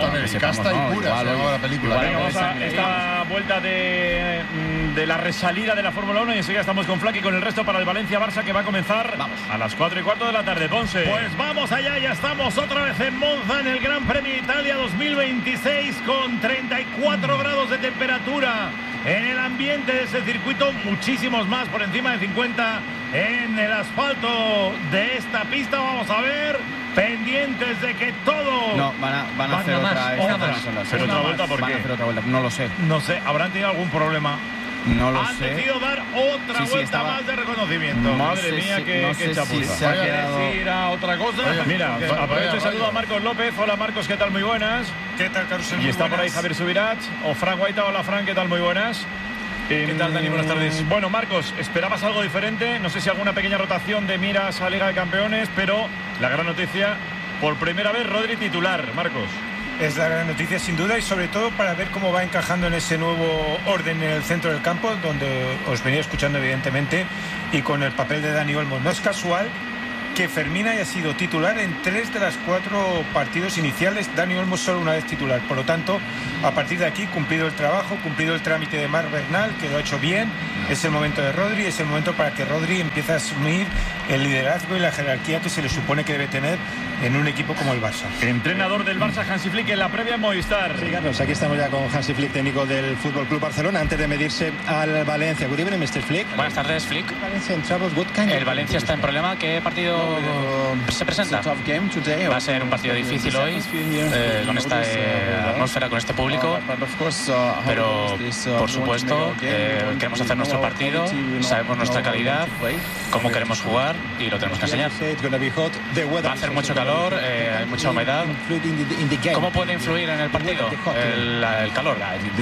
Casta y pura se llamaba la película. Venga, vamos a esta vuelta de la resalida de la Fórmula 1 y enseguida estamos con Flaky con el resto para el Valencia-Barça que va a comenzar a las 4:15 de la tarde. Ponce. Pues vamos allá, ya estamos otra vez en Monza en el Gran Premio de Italia 2026 con 34 grados de temperatura en el ambiente de ese circuito, muchísimos más, por encima de 50 en el asfalto de esta pista. Vamos a ver, pendientes de que todo... No, van a hacer otra ¿Pero otra vuelta por qué? No lo sé. No sé, ¿habrán tenido algún problema? No lo Han sé. decidido dar otra vuelta más de reconocimiento. Madre mía, qué chapuza. ¿Voy a decir a otra cosa? Mira, aprovecho y saludo a Marcos López. Hola Marcos, ¿qué tal? Muy buenas. ¿Qué tal, Carlos? Y está por ahí Javier Subirats o Fran Guaita. Hola Fran, ¿qué tal? Muy buenas. ¿Qué tal, Dani? Buenas tardes. Bueno, Marcos, esperabas algo diferente. No sé si alguna pequeña rotación de miras a Liga de Campeones, pero la gran noticia, por primera vez Rodri titular, Marcos. Es la gran noticia sin duda y sobre todo para ver cómo va encajando en ese nuevo orden en el centro del campo, donde os venía escuchando evidentemente, y con el papel de Dani Olmo. No es casual que Fermín haya sido titular en 3 de los 4 partidos iniciales, Dani Olmo solo una vez titular. Por lo tanto, a partir de aquí, cumplido el trabajo, cumplido el trámite de Marc Bernal, que lo ha hecho bien, es el momento de Rodri, es el momento para que Rodri empiece a asumir el liderazgo y la jerarquía que se le supone que debe tener en un equipo como el Barça. Entrenador del Barça, Hansi Flick, en la previa en Movistar. Sí, Carlos, aquí estamos ya con Hansi Flick, técnico del Fútbol Club Barcelona, antes de medirse al Valencia. Good evening, Mr. Flick. Buenas tardes, Flick. El El Valencia está en problema. ¿Qué partido se presenta? Va a ser un partido difícil hoy, con esta atmósfera, con este público. Pero, por supuesto, queremos hacer nuestro partido, sabemos nuestra calidad, cómo queremos jugar y lo tenemos que enseñar. Va a hacer mucho calor, hay mucha humedad. ¿Cómo puede influir en el partido el calor?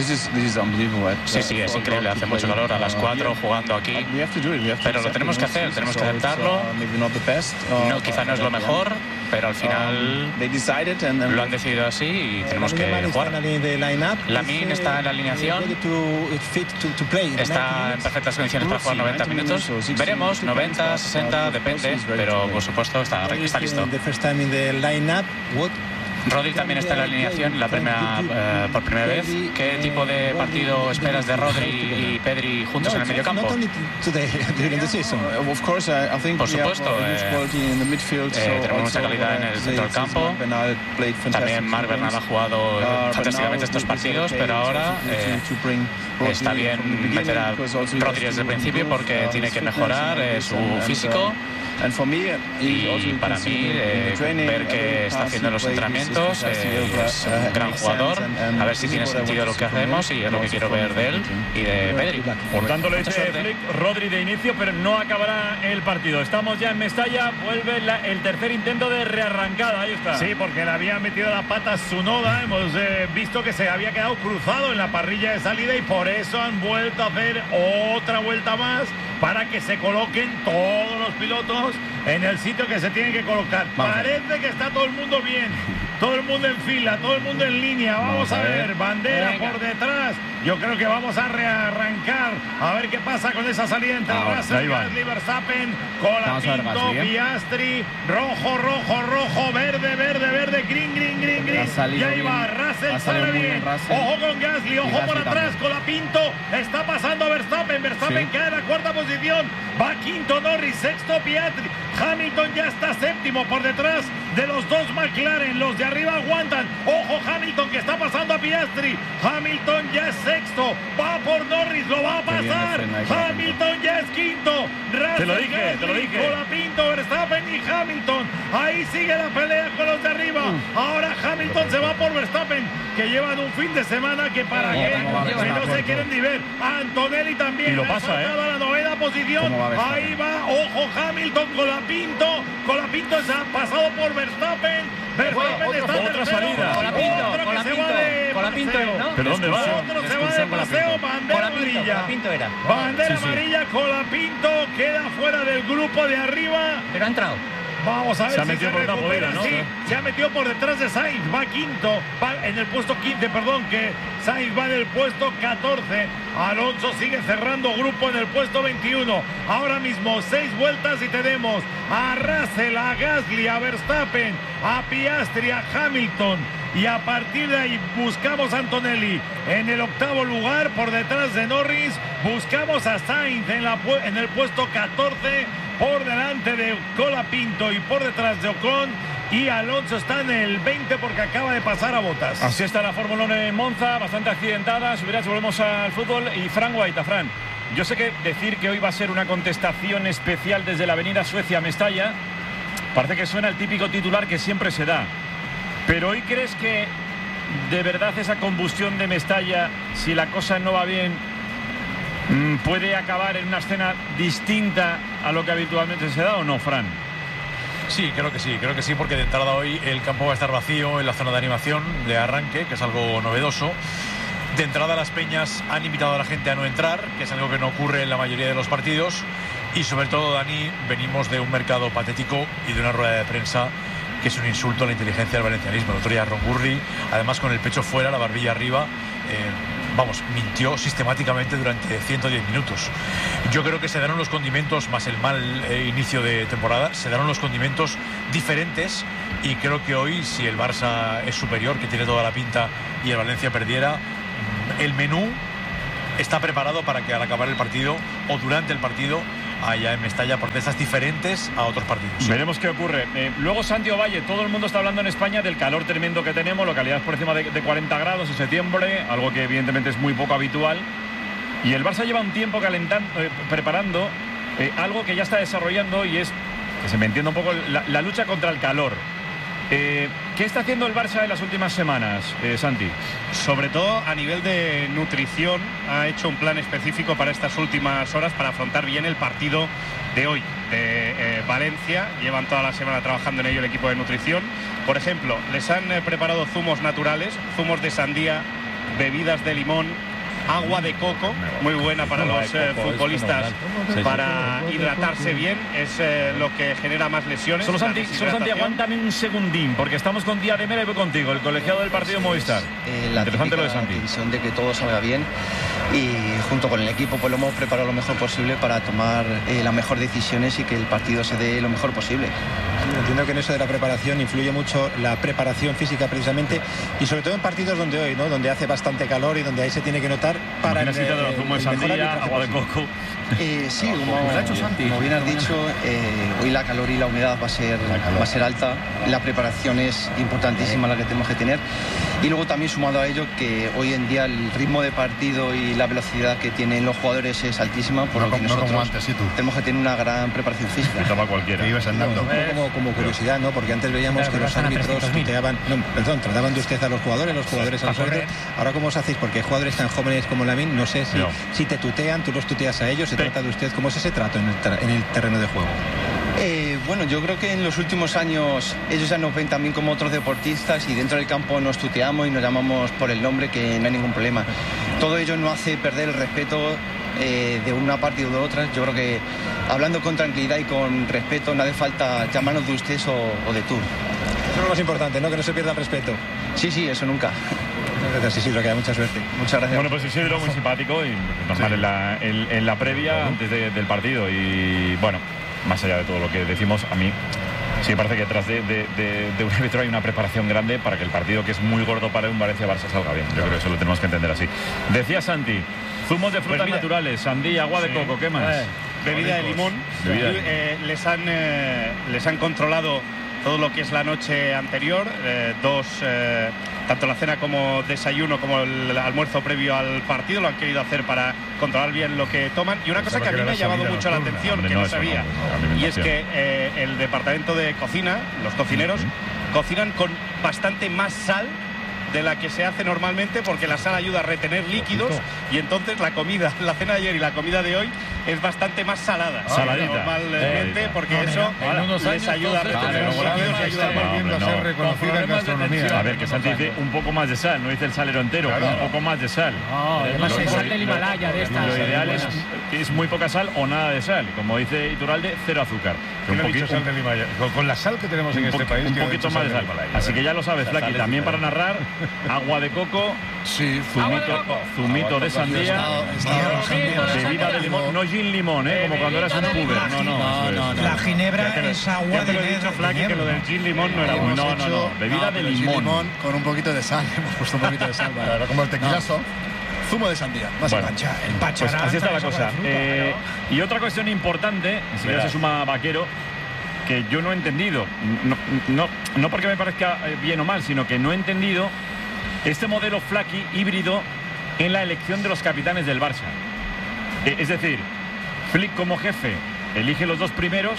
Sí, es increíble, hace mucho calor a las 4 jugando aquí, pero lo tenemos que hacer, tenemos que aceptarlo. No, quizá no es lo mejor, pero al final lo han decidido así y tenemos que jugar. Lamine está en la alineación, está en perfectas condiciones para jugar 90 minutos. Veremos, 90, 60, depende, pero por supuesto está listo. Rodri también está en la alineación por primera vez. ¿Qué tipo de partido esperas de Rodri y Pedri juntos en el mediocampo? Por supuesto, tenemos mucha calidad en el centro del campo. También Marc Bernal ha jugado fantásticamente estos partidos, pero ahora está bien meter a Rodri desde el principio porque tiene que mejorar su físico. Y para mí, ver que está haciendo los entrenamientos, es un gran jugador, a ver si tiene sentido lo que hacemos y es lo que quiero ver de él y de Pedri. Por tanto, le dice Flick, Rodri de inicio, pero no acabará el partido. Estamos ya en Mestalla, vuelve el tercer intento de rearrancada, ahí está. Sí, porque le había metido la pata a Tsunoda, hemos visto que se había quedado cruzado en la parrilla de salida y por eso han vuelto a hacer otra vuelta más para que se coloquen todos los pilotos en el sitio que se tienen que colocar. Parece que está todo el mundo bien, todo el mundo en fila, todo el mundo en línea. Vamos a ver, bandera por detrás. Yo creo que vamos a rearrancar a ver qué pasa con esa salida entre Russell, Gasly, Verstappen, Colapinto, Piastri, rojo, verde, green. Y ahí va, Russell sale bien. Ojo con Gasly, ojo por atrás, Colapinto, está pasando Verstappen queda en la cuarta posición, va quinto Norris, sexto Piastri, Hamilton ya está séptimo por detrás de los dos McLaren, los de arriba aguantan. Ojo Hamilton que está pasando a Piastri, Hamilton ya es sexto, va por Norris, lo va a pasar, Hamilton ya es quinto, te lo dije. Colapinto, Verstappen y Hamilton, ahí sigue la pelea con los de arriba. Ahora Hamilton se va por Verstappen, que llevan un fin de semana que para que no se quieren ni ver. Antonelli también, y lo pasa, a la novena posición, ahí va, ojo Hamilton, Colapinto se ha pasado por Verstappen está otra salida. Colapinto, ¿no? ¿Pero dónde va? Otro se va de paseo, bandera amarilla. Bandera amarilla, Colapinto queda fuera del grupo de arriba. Pero ha entrado. Vamos a ver si se recupera. ¿no? Sí, se ha metido por detrás de Sainz, va quinto, va en el puesto 15, que Sainz va en el puesto 14. Alonso sigue cerrando grupo en el puesto 21. Ahora mismo 6 vueltas y tenemos a Russell, a Gasly, a Verstappen, a Piastri, a Hamilton y a partir de ahí buscamos a Antonelli en el 8º lugar por detrás de Norris, buscamos a Sainz en el puesto 14 por delante de Colapinto y por detrás de Ocon, y Alonso está en el 20 porque acaba de pasar a Bottas. Así está la Fórmula 1 en Monza, bastante accidentada. Volvemos al fútbol. Y Fran Guaita, Fran, yo sé que decir que hoy va a ser una contestación especial desde la avenida Suecia-Mestalla parece que suena el típico titular que siempre se da, pero hoy crees que de verdad esa combustión de Mestalla, si la cosa no va bien, puede acabar en una escena distinta a lo que habitualmente se da, o no, Fran? Sí, creo que sí, porque de entrada hoy el campo va a estar vacío en la zona de animación de arranque, que es algo novedoso. De entrada las peñas han invitado a la gente a no entrar, que es algo que no ocurre en la mayoría de los partidos. Y sobre todo, Dani, venimos de un mercado patético y de una rueda de prensa que es un insulto a la inteligencia del valencianismo. El otro día Ron Gurri, además con el pecho fuera, la barbilla arriba, mintió sistemáticamente durante 110 minutos. Yo creo que se darán los condimentos, más el mal inicio de temporada, se darán los condimentos diferentes, y creo que hoy, si el Barça es superior, que tiene toda la pinta, y el Valencia perdiera, el menú está preparado para que al acabar el partido o durante el partido haya en Mestalla protestas diferentes a otros partidos. Veremos qué ocurre. Luego Santi Ovalle, todo el mundo está hablando en España del calor tremendo que tenemos, localidades por encima de 40 grados en septiembre, algo que evidentemente es muy poco habitual. Y el Barça lleva un tiempo preparando algo que ya está desarrollando, y es, que se me entienda un poco, la lucha contra el calor. ¿Qué está haciendo el Barça en las últimas semanas, Santi? Sobre todo a nivel de nutrición, ha hecho un plan específico para estas últimas horas para afrontar bien el partido de hoy de Valencia. Llevan toda la semana trabajando en ello el equipo de nutrición. Por ejemplo, les han preparado zumos naturales, zumos de sandía, bebidas de limón, agua de coco, muy buena para los futbolistas, para hidratarse bien, es lo que genera más lesiones. Solo Santi, aguántame un segundín, porque estamos con Díaz de Mera y voy contigo, el colegiado del partido Movistar. Interesante lo de Santi. La decisión de que todo salga bien, y junto con el equipo pues lo hemos preparado lo mejor posible para tomar las mejores decisiones y que el partido se dé lo mejor posible. Entiendo que en eso de la preparación influye mucho la preparación física precisamente, y sobre todo en partidos donde hoy, ¿no?, donde hace bastante calor y donde ahí se tiene que notar para el zumo de sandía, agua de coco. Sí, como bien has dicho, hoy la calor y la humedad va a ser alta. La preparación es importantísima, la que tenemos que tener. Y luego también sumado a ello que hoy en día el ritmo de partido y la velocidad que tienen los jugadores es altísima, por lo que nosotros tenemos que tener una gran preparación física. Cualquiera. Ibas andando. Como curiosidad, ¿no? Porque antes veíamos que los árbitros trataban de usted a los jugadores a los árbitros. Ahora, ¿cómo os hacéis? Porque jugadores tan jóvenes como Lamine, no sé si te tutean, tú los tuteas a ellos, se trata de usted. ¿Cómo es ese trato en el terreno de juego? Bueno, yo creo que en los últimos años ellos ya nos ven también como otros deportistas, y dentro del campo nos tuteamos y nos llamamos por el nombre, que no hay ningún problema. Todo ello no hace perder el respeto de una parte o de otra. Yo creo que hablando con tranquilidad y con respeto, no hace falta llamarnos de usted o de tú. Eso es lo más importante, ¿no? Que no se pierda el respeto. Sí, eso nunca. Gracias, Isidro, que da mucha suerte. Muchas gracias. Bueno, pues Isidro, muy simpático y normal en la previa, antes del partido. Y bueno, más allá de todo lo que decimos, a mí sí me parece que detrás de un árbitro hay una preparación grande para que el partido, que es muy gordo para un Valencia-Barça, salga bien. Yo creo que eso lo tenemos que entender así. Decía Santi, zumos de frutas naturales, sandía, agua de coco, ¿qué más? Bebida de limón. Les han controlado todo lo que es la noche anterior, tanto la cena como desayuno como el almuerzo previo al partido, lo han querido hacer para controlar bien lo que toman. Y una cosa que a mí me ha llamado mucho la atención, que no sabía, y es que el departamento de cocina, los cocineros, cocinan con bastante más sal de la que se hace normalmente, porque la sal ayuda a retener líquidos, y entonces la cena de ayer y la comida de hoy es bastante más salada normalmente, porque eso les ayuda a retener los líquidos y ayuda a ser reconocida en gastronomía. A ver, que Santi dice un poco más de sal, no dice el salero entero, un poco más de sal. Además es sal del Himalaya de estas. Lo ideal es muy poca sal o nada de sal, como dice Iturralde, 0 azúcar. Sal del Himalaya. Con la sal que tenemos en este país, un poquito más de sal. Así que ya lo sabes, Flaki, también para narrar agua de coco, sí, zumito de sandía, bebida de limón, no gin limón, como cuando eras un puber. No. La ginebra es agua de limón. Flaky, que lo del gin limón no era bueno. No. Bebida de limón. Con un poquito de sal. Hemos puesto un poquito de sal. Claro, como el tequilazo. Zumo de sandía. Pues así está la cosa. Y otra cuestión importante, enseguida se suma Vaquero, que yo no he entendido, no porque me parezca bien o mal, sino que no he entendido este modelo Flaky híbrido en la elección de los capitanes del Barça. Es decir, Flick como jefe elige los dos primeros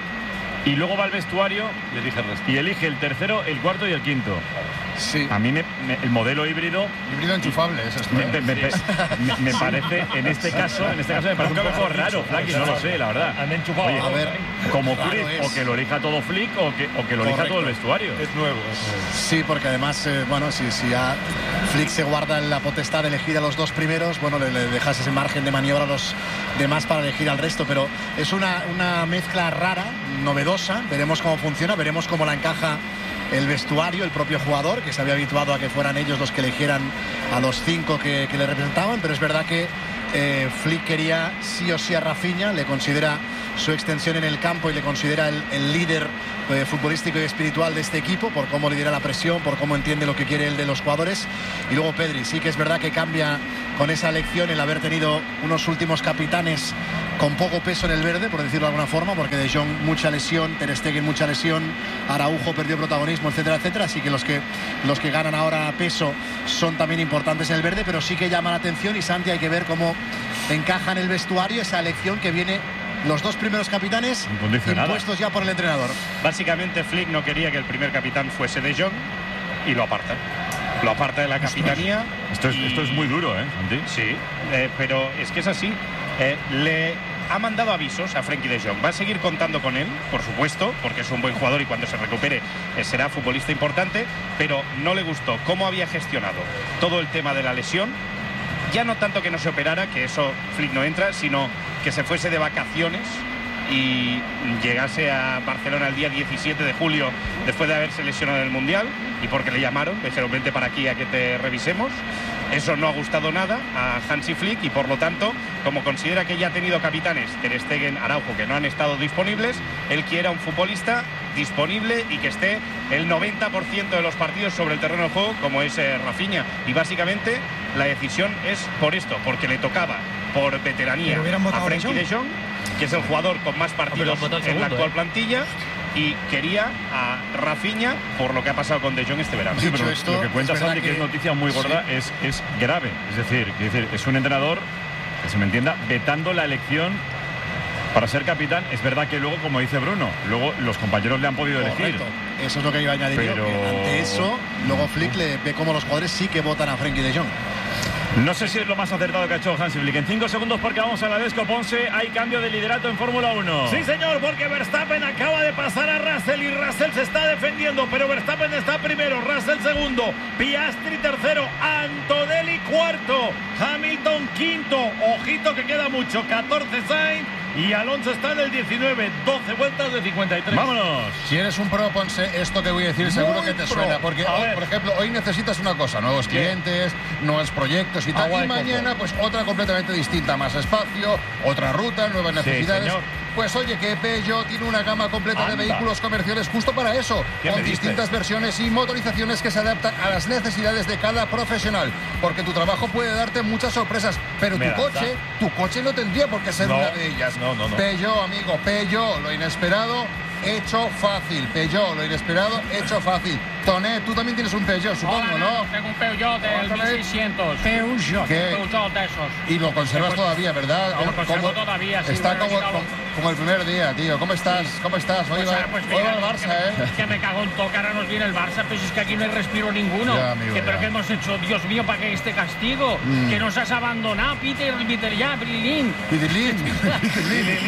y luego va al vestuario y elige el tercero, el cuarto y el quinto. Sí. A mí el modelo híbrido enchufable es esto. Me parece, en este caso me parece un poco raro, Flaky, no lo sé, la verdad. Oye, a ver, como Cruyff, o que lo elija todo Flick o que lo elija todo el vestuario. Es nuevo. Sí, porque además, si a Flick se guarda la potestad de elegir a los dos primeros, le dejas ese margen de maniobra a los demás para elegir al resto, pero es una mezcla rara, novedosa. Veremos cómo funciona, veremos cómo la encaja el vestuario, el propio jugador, que se había habituado a que fueran ellos los que eligieran a los 5 que le representaban, pero es verdad que Flick quería sí o sí a Rafinha, le considera su extensión en el campo y le considera el líder futbolístico y espiritual de este equipo, por cómo lidera la presión, por cómo entiende lo que quiere él de los jugadores. Y luego Pedri, sí que es verdad que cambia con esa elección el haber tenido unos últimos capitanes con poco peso en el verde, por decirlo de alguna forma, porque De Jong mucha lesión, Ter Stegen mucha lesión, Araujo perdió protagonismo, etcétera, etcétera. Así que los que ganan ahora peso son también importantes en el verde, pero sí que llama la atención. Y Santi, hay que ver cómo encaja en el vestuario esa elección que viene, los dos primeros capitanes impuestos ya por el entrenador. Básicamente Flick no quería que el primer capitán fuese De Jong y lo aparta. Lo aparta de la capitanía. Esto es muy duro, Santi. Sí, pero es que es así. Le ha mandado avisos a Frenkie de Jong. Va a seguir contando con él, por supuesto, porque es un buen jugador y cuando se recupere será futbolista importante, pero no le gustó cómo había gestionado todo el tema de la lesión. Ya no tanto que no se operara, que eso Flick no entra, sino que se fuese de vacaciones y llegase a Barcelona el día 17 de julio después de haberse lesionado en el Mundial, y porque le llamaron, le dijeron vente para aquí a que te revisemos. Eso no ha gustado nada a Hansi Flick y por lo tanto, como considera que ya ha tenido capitanes, Ter Stegen, Araujo, que no han estado disponibles, él quiere a un futbolista disponible y que esté el 90% de los partidos sobre el terreno de juego, como es Rafinha. Y básicamente la decisión es por esto, porque le tocaba por veteranía a Frenkie de Jong, que es el jugador con más partidos en la actual plantilla, y quería a Rafinha por lo que ha pasado con De Jong este verano. Sí, pero esto, lo que cuenta Santi, que es noticia muy gorda, es grave. Es decir, es un entrenador, que se me entienda, vetando la elección para ser capitán. Es verdad que luego, como dice Bruno, luego los compañeros le han podido elegir. Eso es lo que iba a añadir yo, que ante eso, luego Flick le ve como los jugadores sí que votan a Frenkie de Jong. No sé si es lo más acertado que ha hecho Hansi Flick. En 5 segundos, porque vamos a la Desco Ponce, hay cambio de liderato en Fórmula 1. Sí, señor, porque Verstappen acaba de pasar a Russell y Russell se está defendiendo, pero Verstappen está primero, Russell segundo, Piastri tercero, Antonelli cuarto, Hamilton quinto. Ojito que queda mucho, 14 Sainz y Alonso está en el 19, 12 vueltas de 53. ¡Vámonos! Si eres un pro, Ponce, esto que voy a decir seguro que te suena, porque hoy, por ejemplo, hoy necesitas una cosa, nuevos clientes, nuevos proyectos y tal, y mañana pues otra completamente distinta, más espacio, otra ruta, nuevas necesidades. Pues oye, que Peugeot tiene una gama completa de vehículos comerciales justo para eso, con distintas versiones y motorizaciones que se adaptan a las necesidades de cada profesional, porque tu trabajo puede darte muchas sorpresas, pero tu coche no tendría por qué ser una de ellas. No. Peugeot, amigo, Peugeot, lo inesperado hecho fácil. Peugeot, lo inesperado hecho fácil. Tonet, tú también tienes un Peugeot, supongo, ¿no? Tengo un Peugeot del 1600. Peugeot de esos. Y lo conservas todavía, ¿verdad? Lo conservo todavía, sí. Está como el primer día, tío. ¿Cómo estás? Sí. ¿Cómo estás? Hoy va el Barça, ¿eh? Que me cago en toca, ahora nos viene el Barça, pero es que aquí no hay respiro ninguno. Ya, amigo, ¿Pero qué hemos hecho? Dios mío, ¿para qué este castigo? Que nos has abandonado, Peter, ya, Brilin.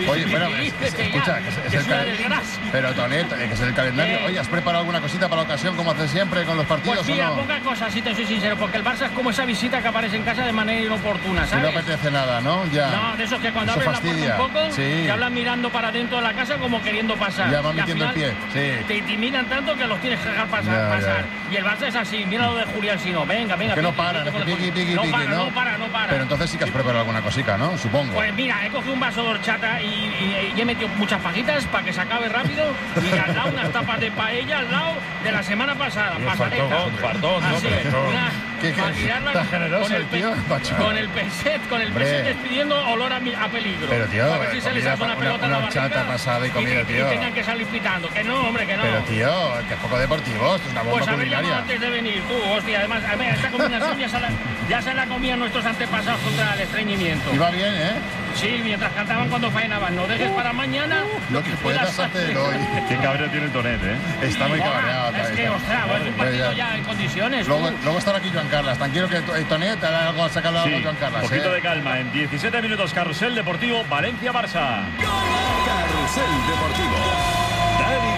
Oye, bueno, escucha, que es el pero Tonet, que es el calendario. Oye, ¿has preparado alguna cosita para la ocasión, como haces siempre con los partidos? Pues mira, ¿o no? poca cosa, si te soy sincero, porque el Barça es como esa visita que aparece en casa de manera inoportuna, ¿sabes? Si no apetece nada, ¿no? Ya. No, de esos que cuando abres la puerta un poco, te hablan mirando para dentro de la casa como queriendo pasar. Ya van metiendo el pie, sí. Te intimidan tanto que los tienes que dejar pasar. Y el Barça es así, mira lo de Julián Sino, venga. Que no para, no para. Pero entonces sí que has preparado alguna cosica, ¿no? Supongo. Pues mira, he cogido un vaso de horchata y he metido muchas fajitas para que se acabe rápido, y al lado unas tapas de paella al lado de la semana pasada. Fartón, así es, para tirarla con el peset despidiendo olor a peligro. Pero tío, a ver si se les hace una pelota en la horchata pasada y comida, tío. Y tengan que salir pitando. Que no, hombre, que no. Pero tío, que es poco deportivo, esto es una bomba pues culinaria. Antes de venir, tú, hostia, además, a ver, esta combinación ya se la comían nuestros antepasados contra el estreñimiento. Iba bien, ¿eh? Sí, mientras cantaban cuando faenaban. No dejes para mañana lo que puedas hacer hoy. Qué cabreo tiene el Tonet, ¿eh? Está muy cabreado. Es que, ostras, es un partido ya en condiciones. Luego estará aquí Joan Carles. Tranquilo que Tonet haga algo a sacar algo a Joan Carles. Un poquito de calma. En 17 minutos, Carrusel Deportivo, Valencia-Barça. Carrusel Deportivo. Dani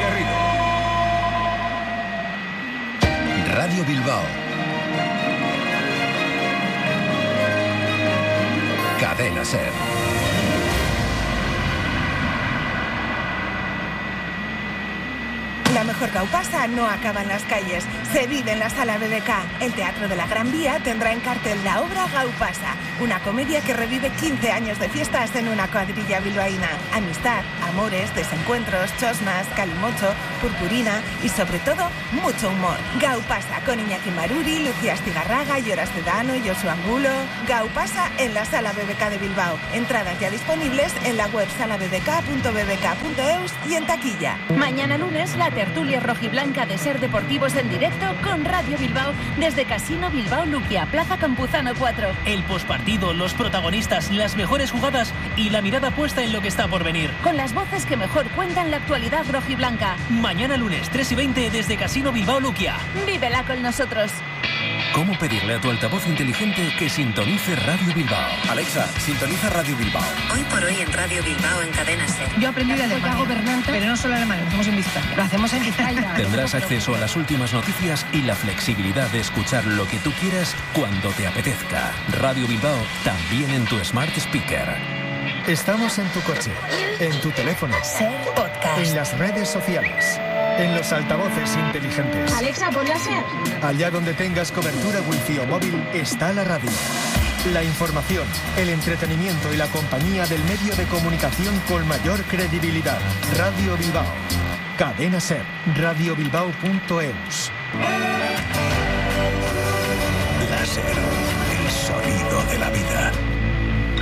Garrido. Radio Bilbao. Cadena SER. La mejor gaupasa no acaba en las calles, se vive en la Sala BBK. El Teatro de la Gran Vía tendrá en cartel la obra Gaupasa, una comedia que revive 15 años de fiestas en una cuadrilla bilbaína. Amistad, amores, desencuentros, chosnas, calimocho, purpurina y sobre todo, mucho humor. Gaupasa con Iñaki Maruri, Lucía Astigarraga, Lloras Cedano, Josu Angulo. Gaupasa en la Sala BBK de Bilbao. Entradas ya disponibles en la web salabbk.bbk.eus y en taquilla. Mañana lunes, la tertulia rojiblanca de Ser Deportivos en directo con Radio Bilbao desde Casino Bilbao Luquia, Plaza Campuzano 4. El pospartido, los protagonistas, las mejores jugadas y la mirada puesta en lo que está por venir. Con las voces que mejor cuentan la actualidad rojiblanca. Mañana lunes 3:20 desde Casino Bilbao Luquia. Vívela con nosotros. ¿Cómo pedirle a tu altavoz inteligente que sintonice Radio Bilbao? Alexa, sintoniza Radio Bilbao. Hoy por hoy en Radio Bilbao en Cadena SER. Yo aprendí de alemán, pero no solo alemán, lo hacemos en Vizcaya. Lo hacemos en Vizcaya. Tendrás acceso a las últimas noticias y la flexibilidad de escuchar lo que tú quieras cuando te apetezca. Radio Bilbao, también en tu Smart Speaker. Estamos en tu coche, en tu teléfono, SER Podcast, en las redes sociales, en los altavoces inteligentes. Alexa, ponla SER. Allá donde tengas cobertura wifi o móvil está la radio. La información, el entretenimiento y la compañía del medio de comunicación con mayor credibilidad. Radio Bilbao. Cadena SER. radiobilbao.eus.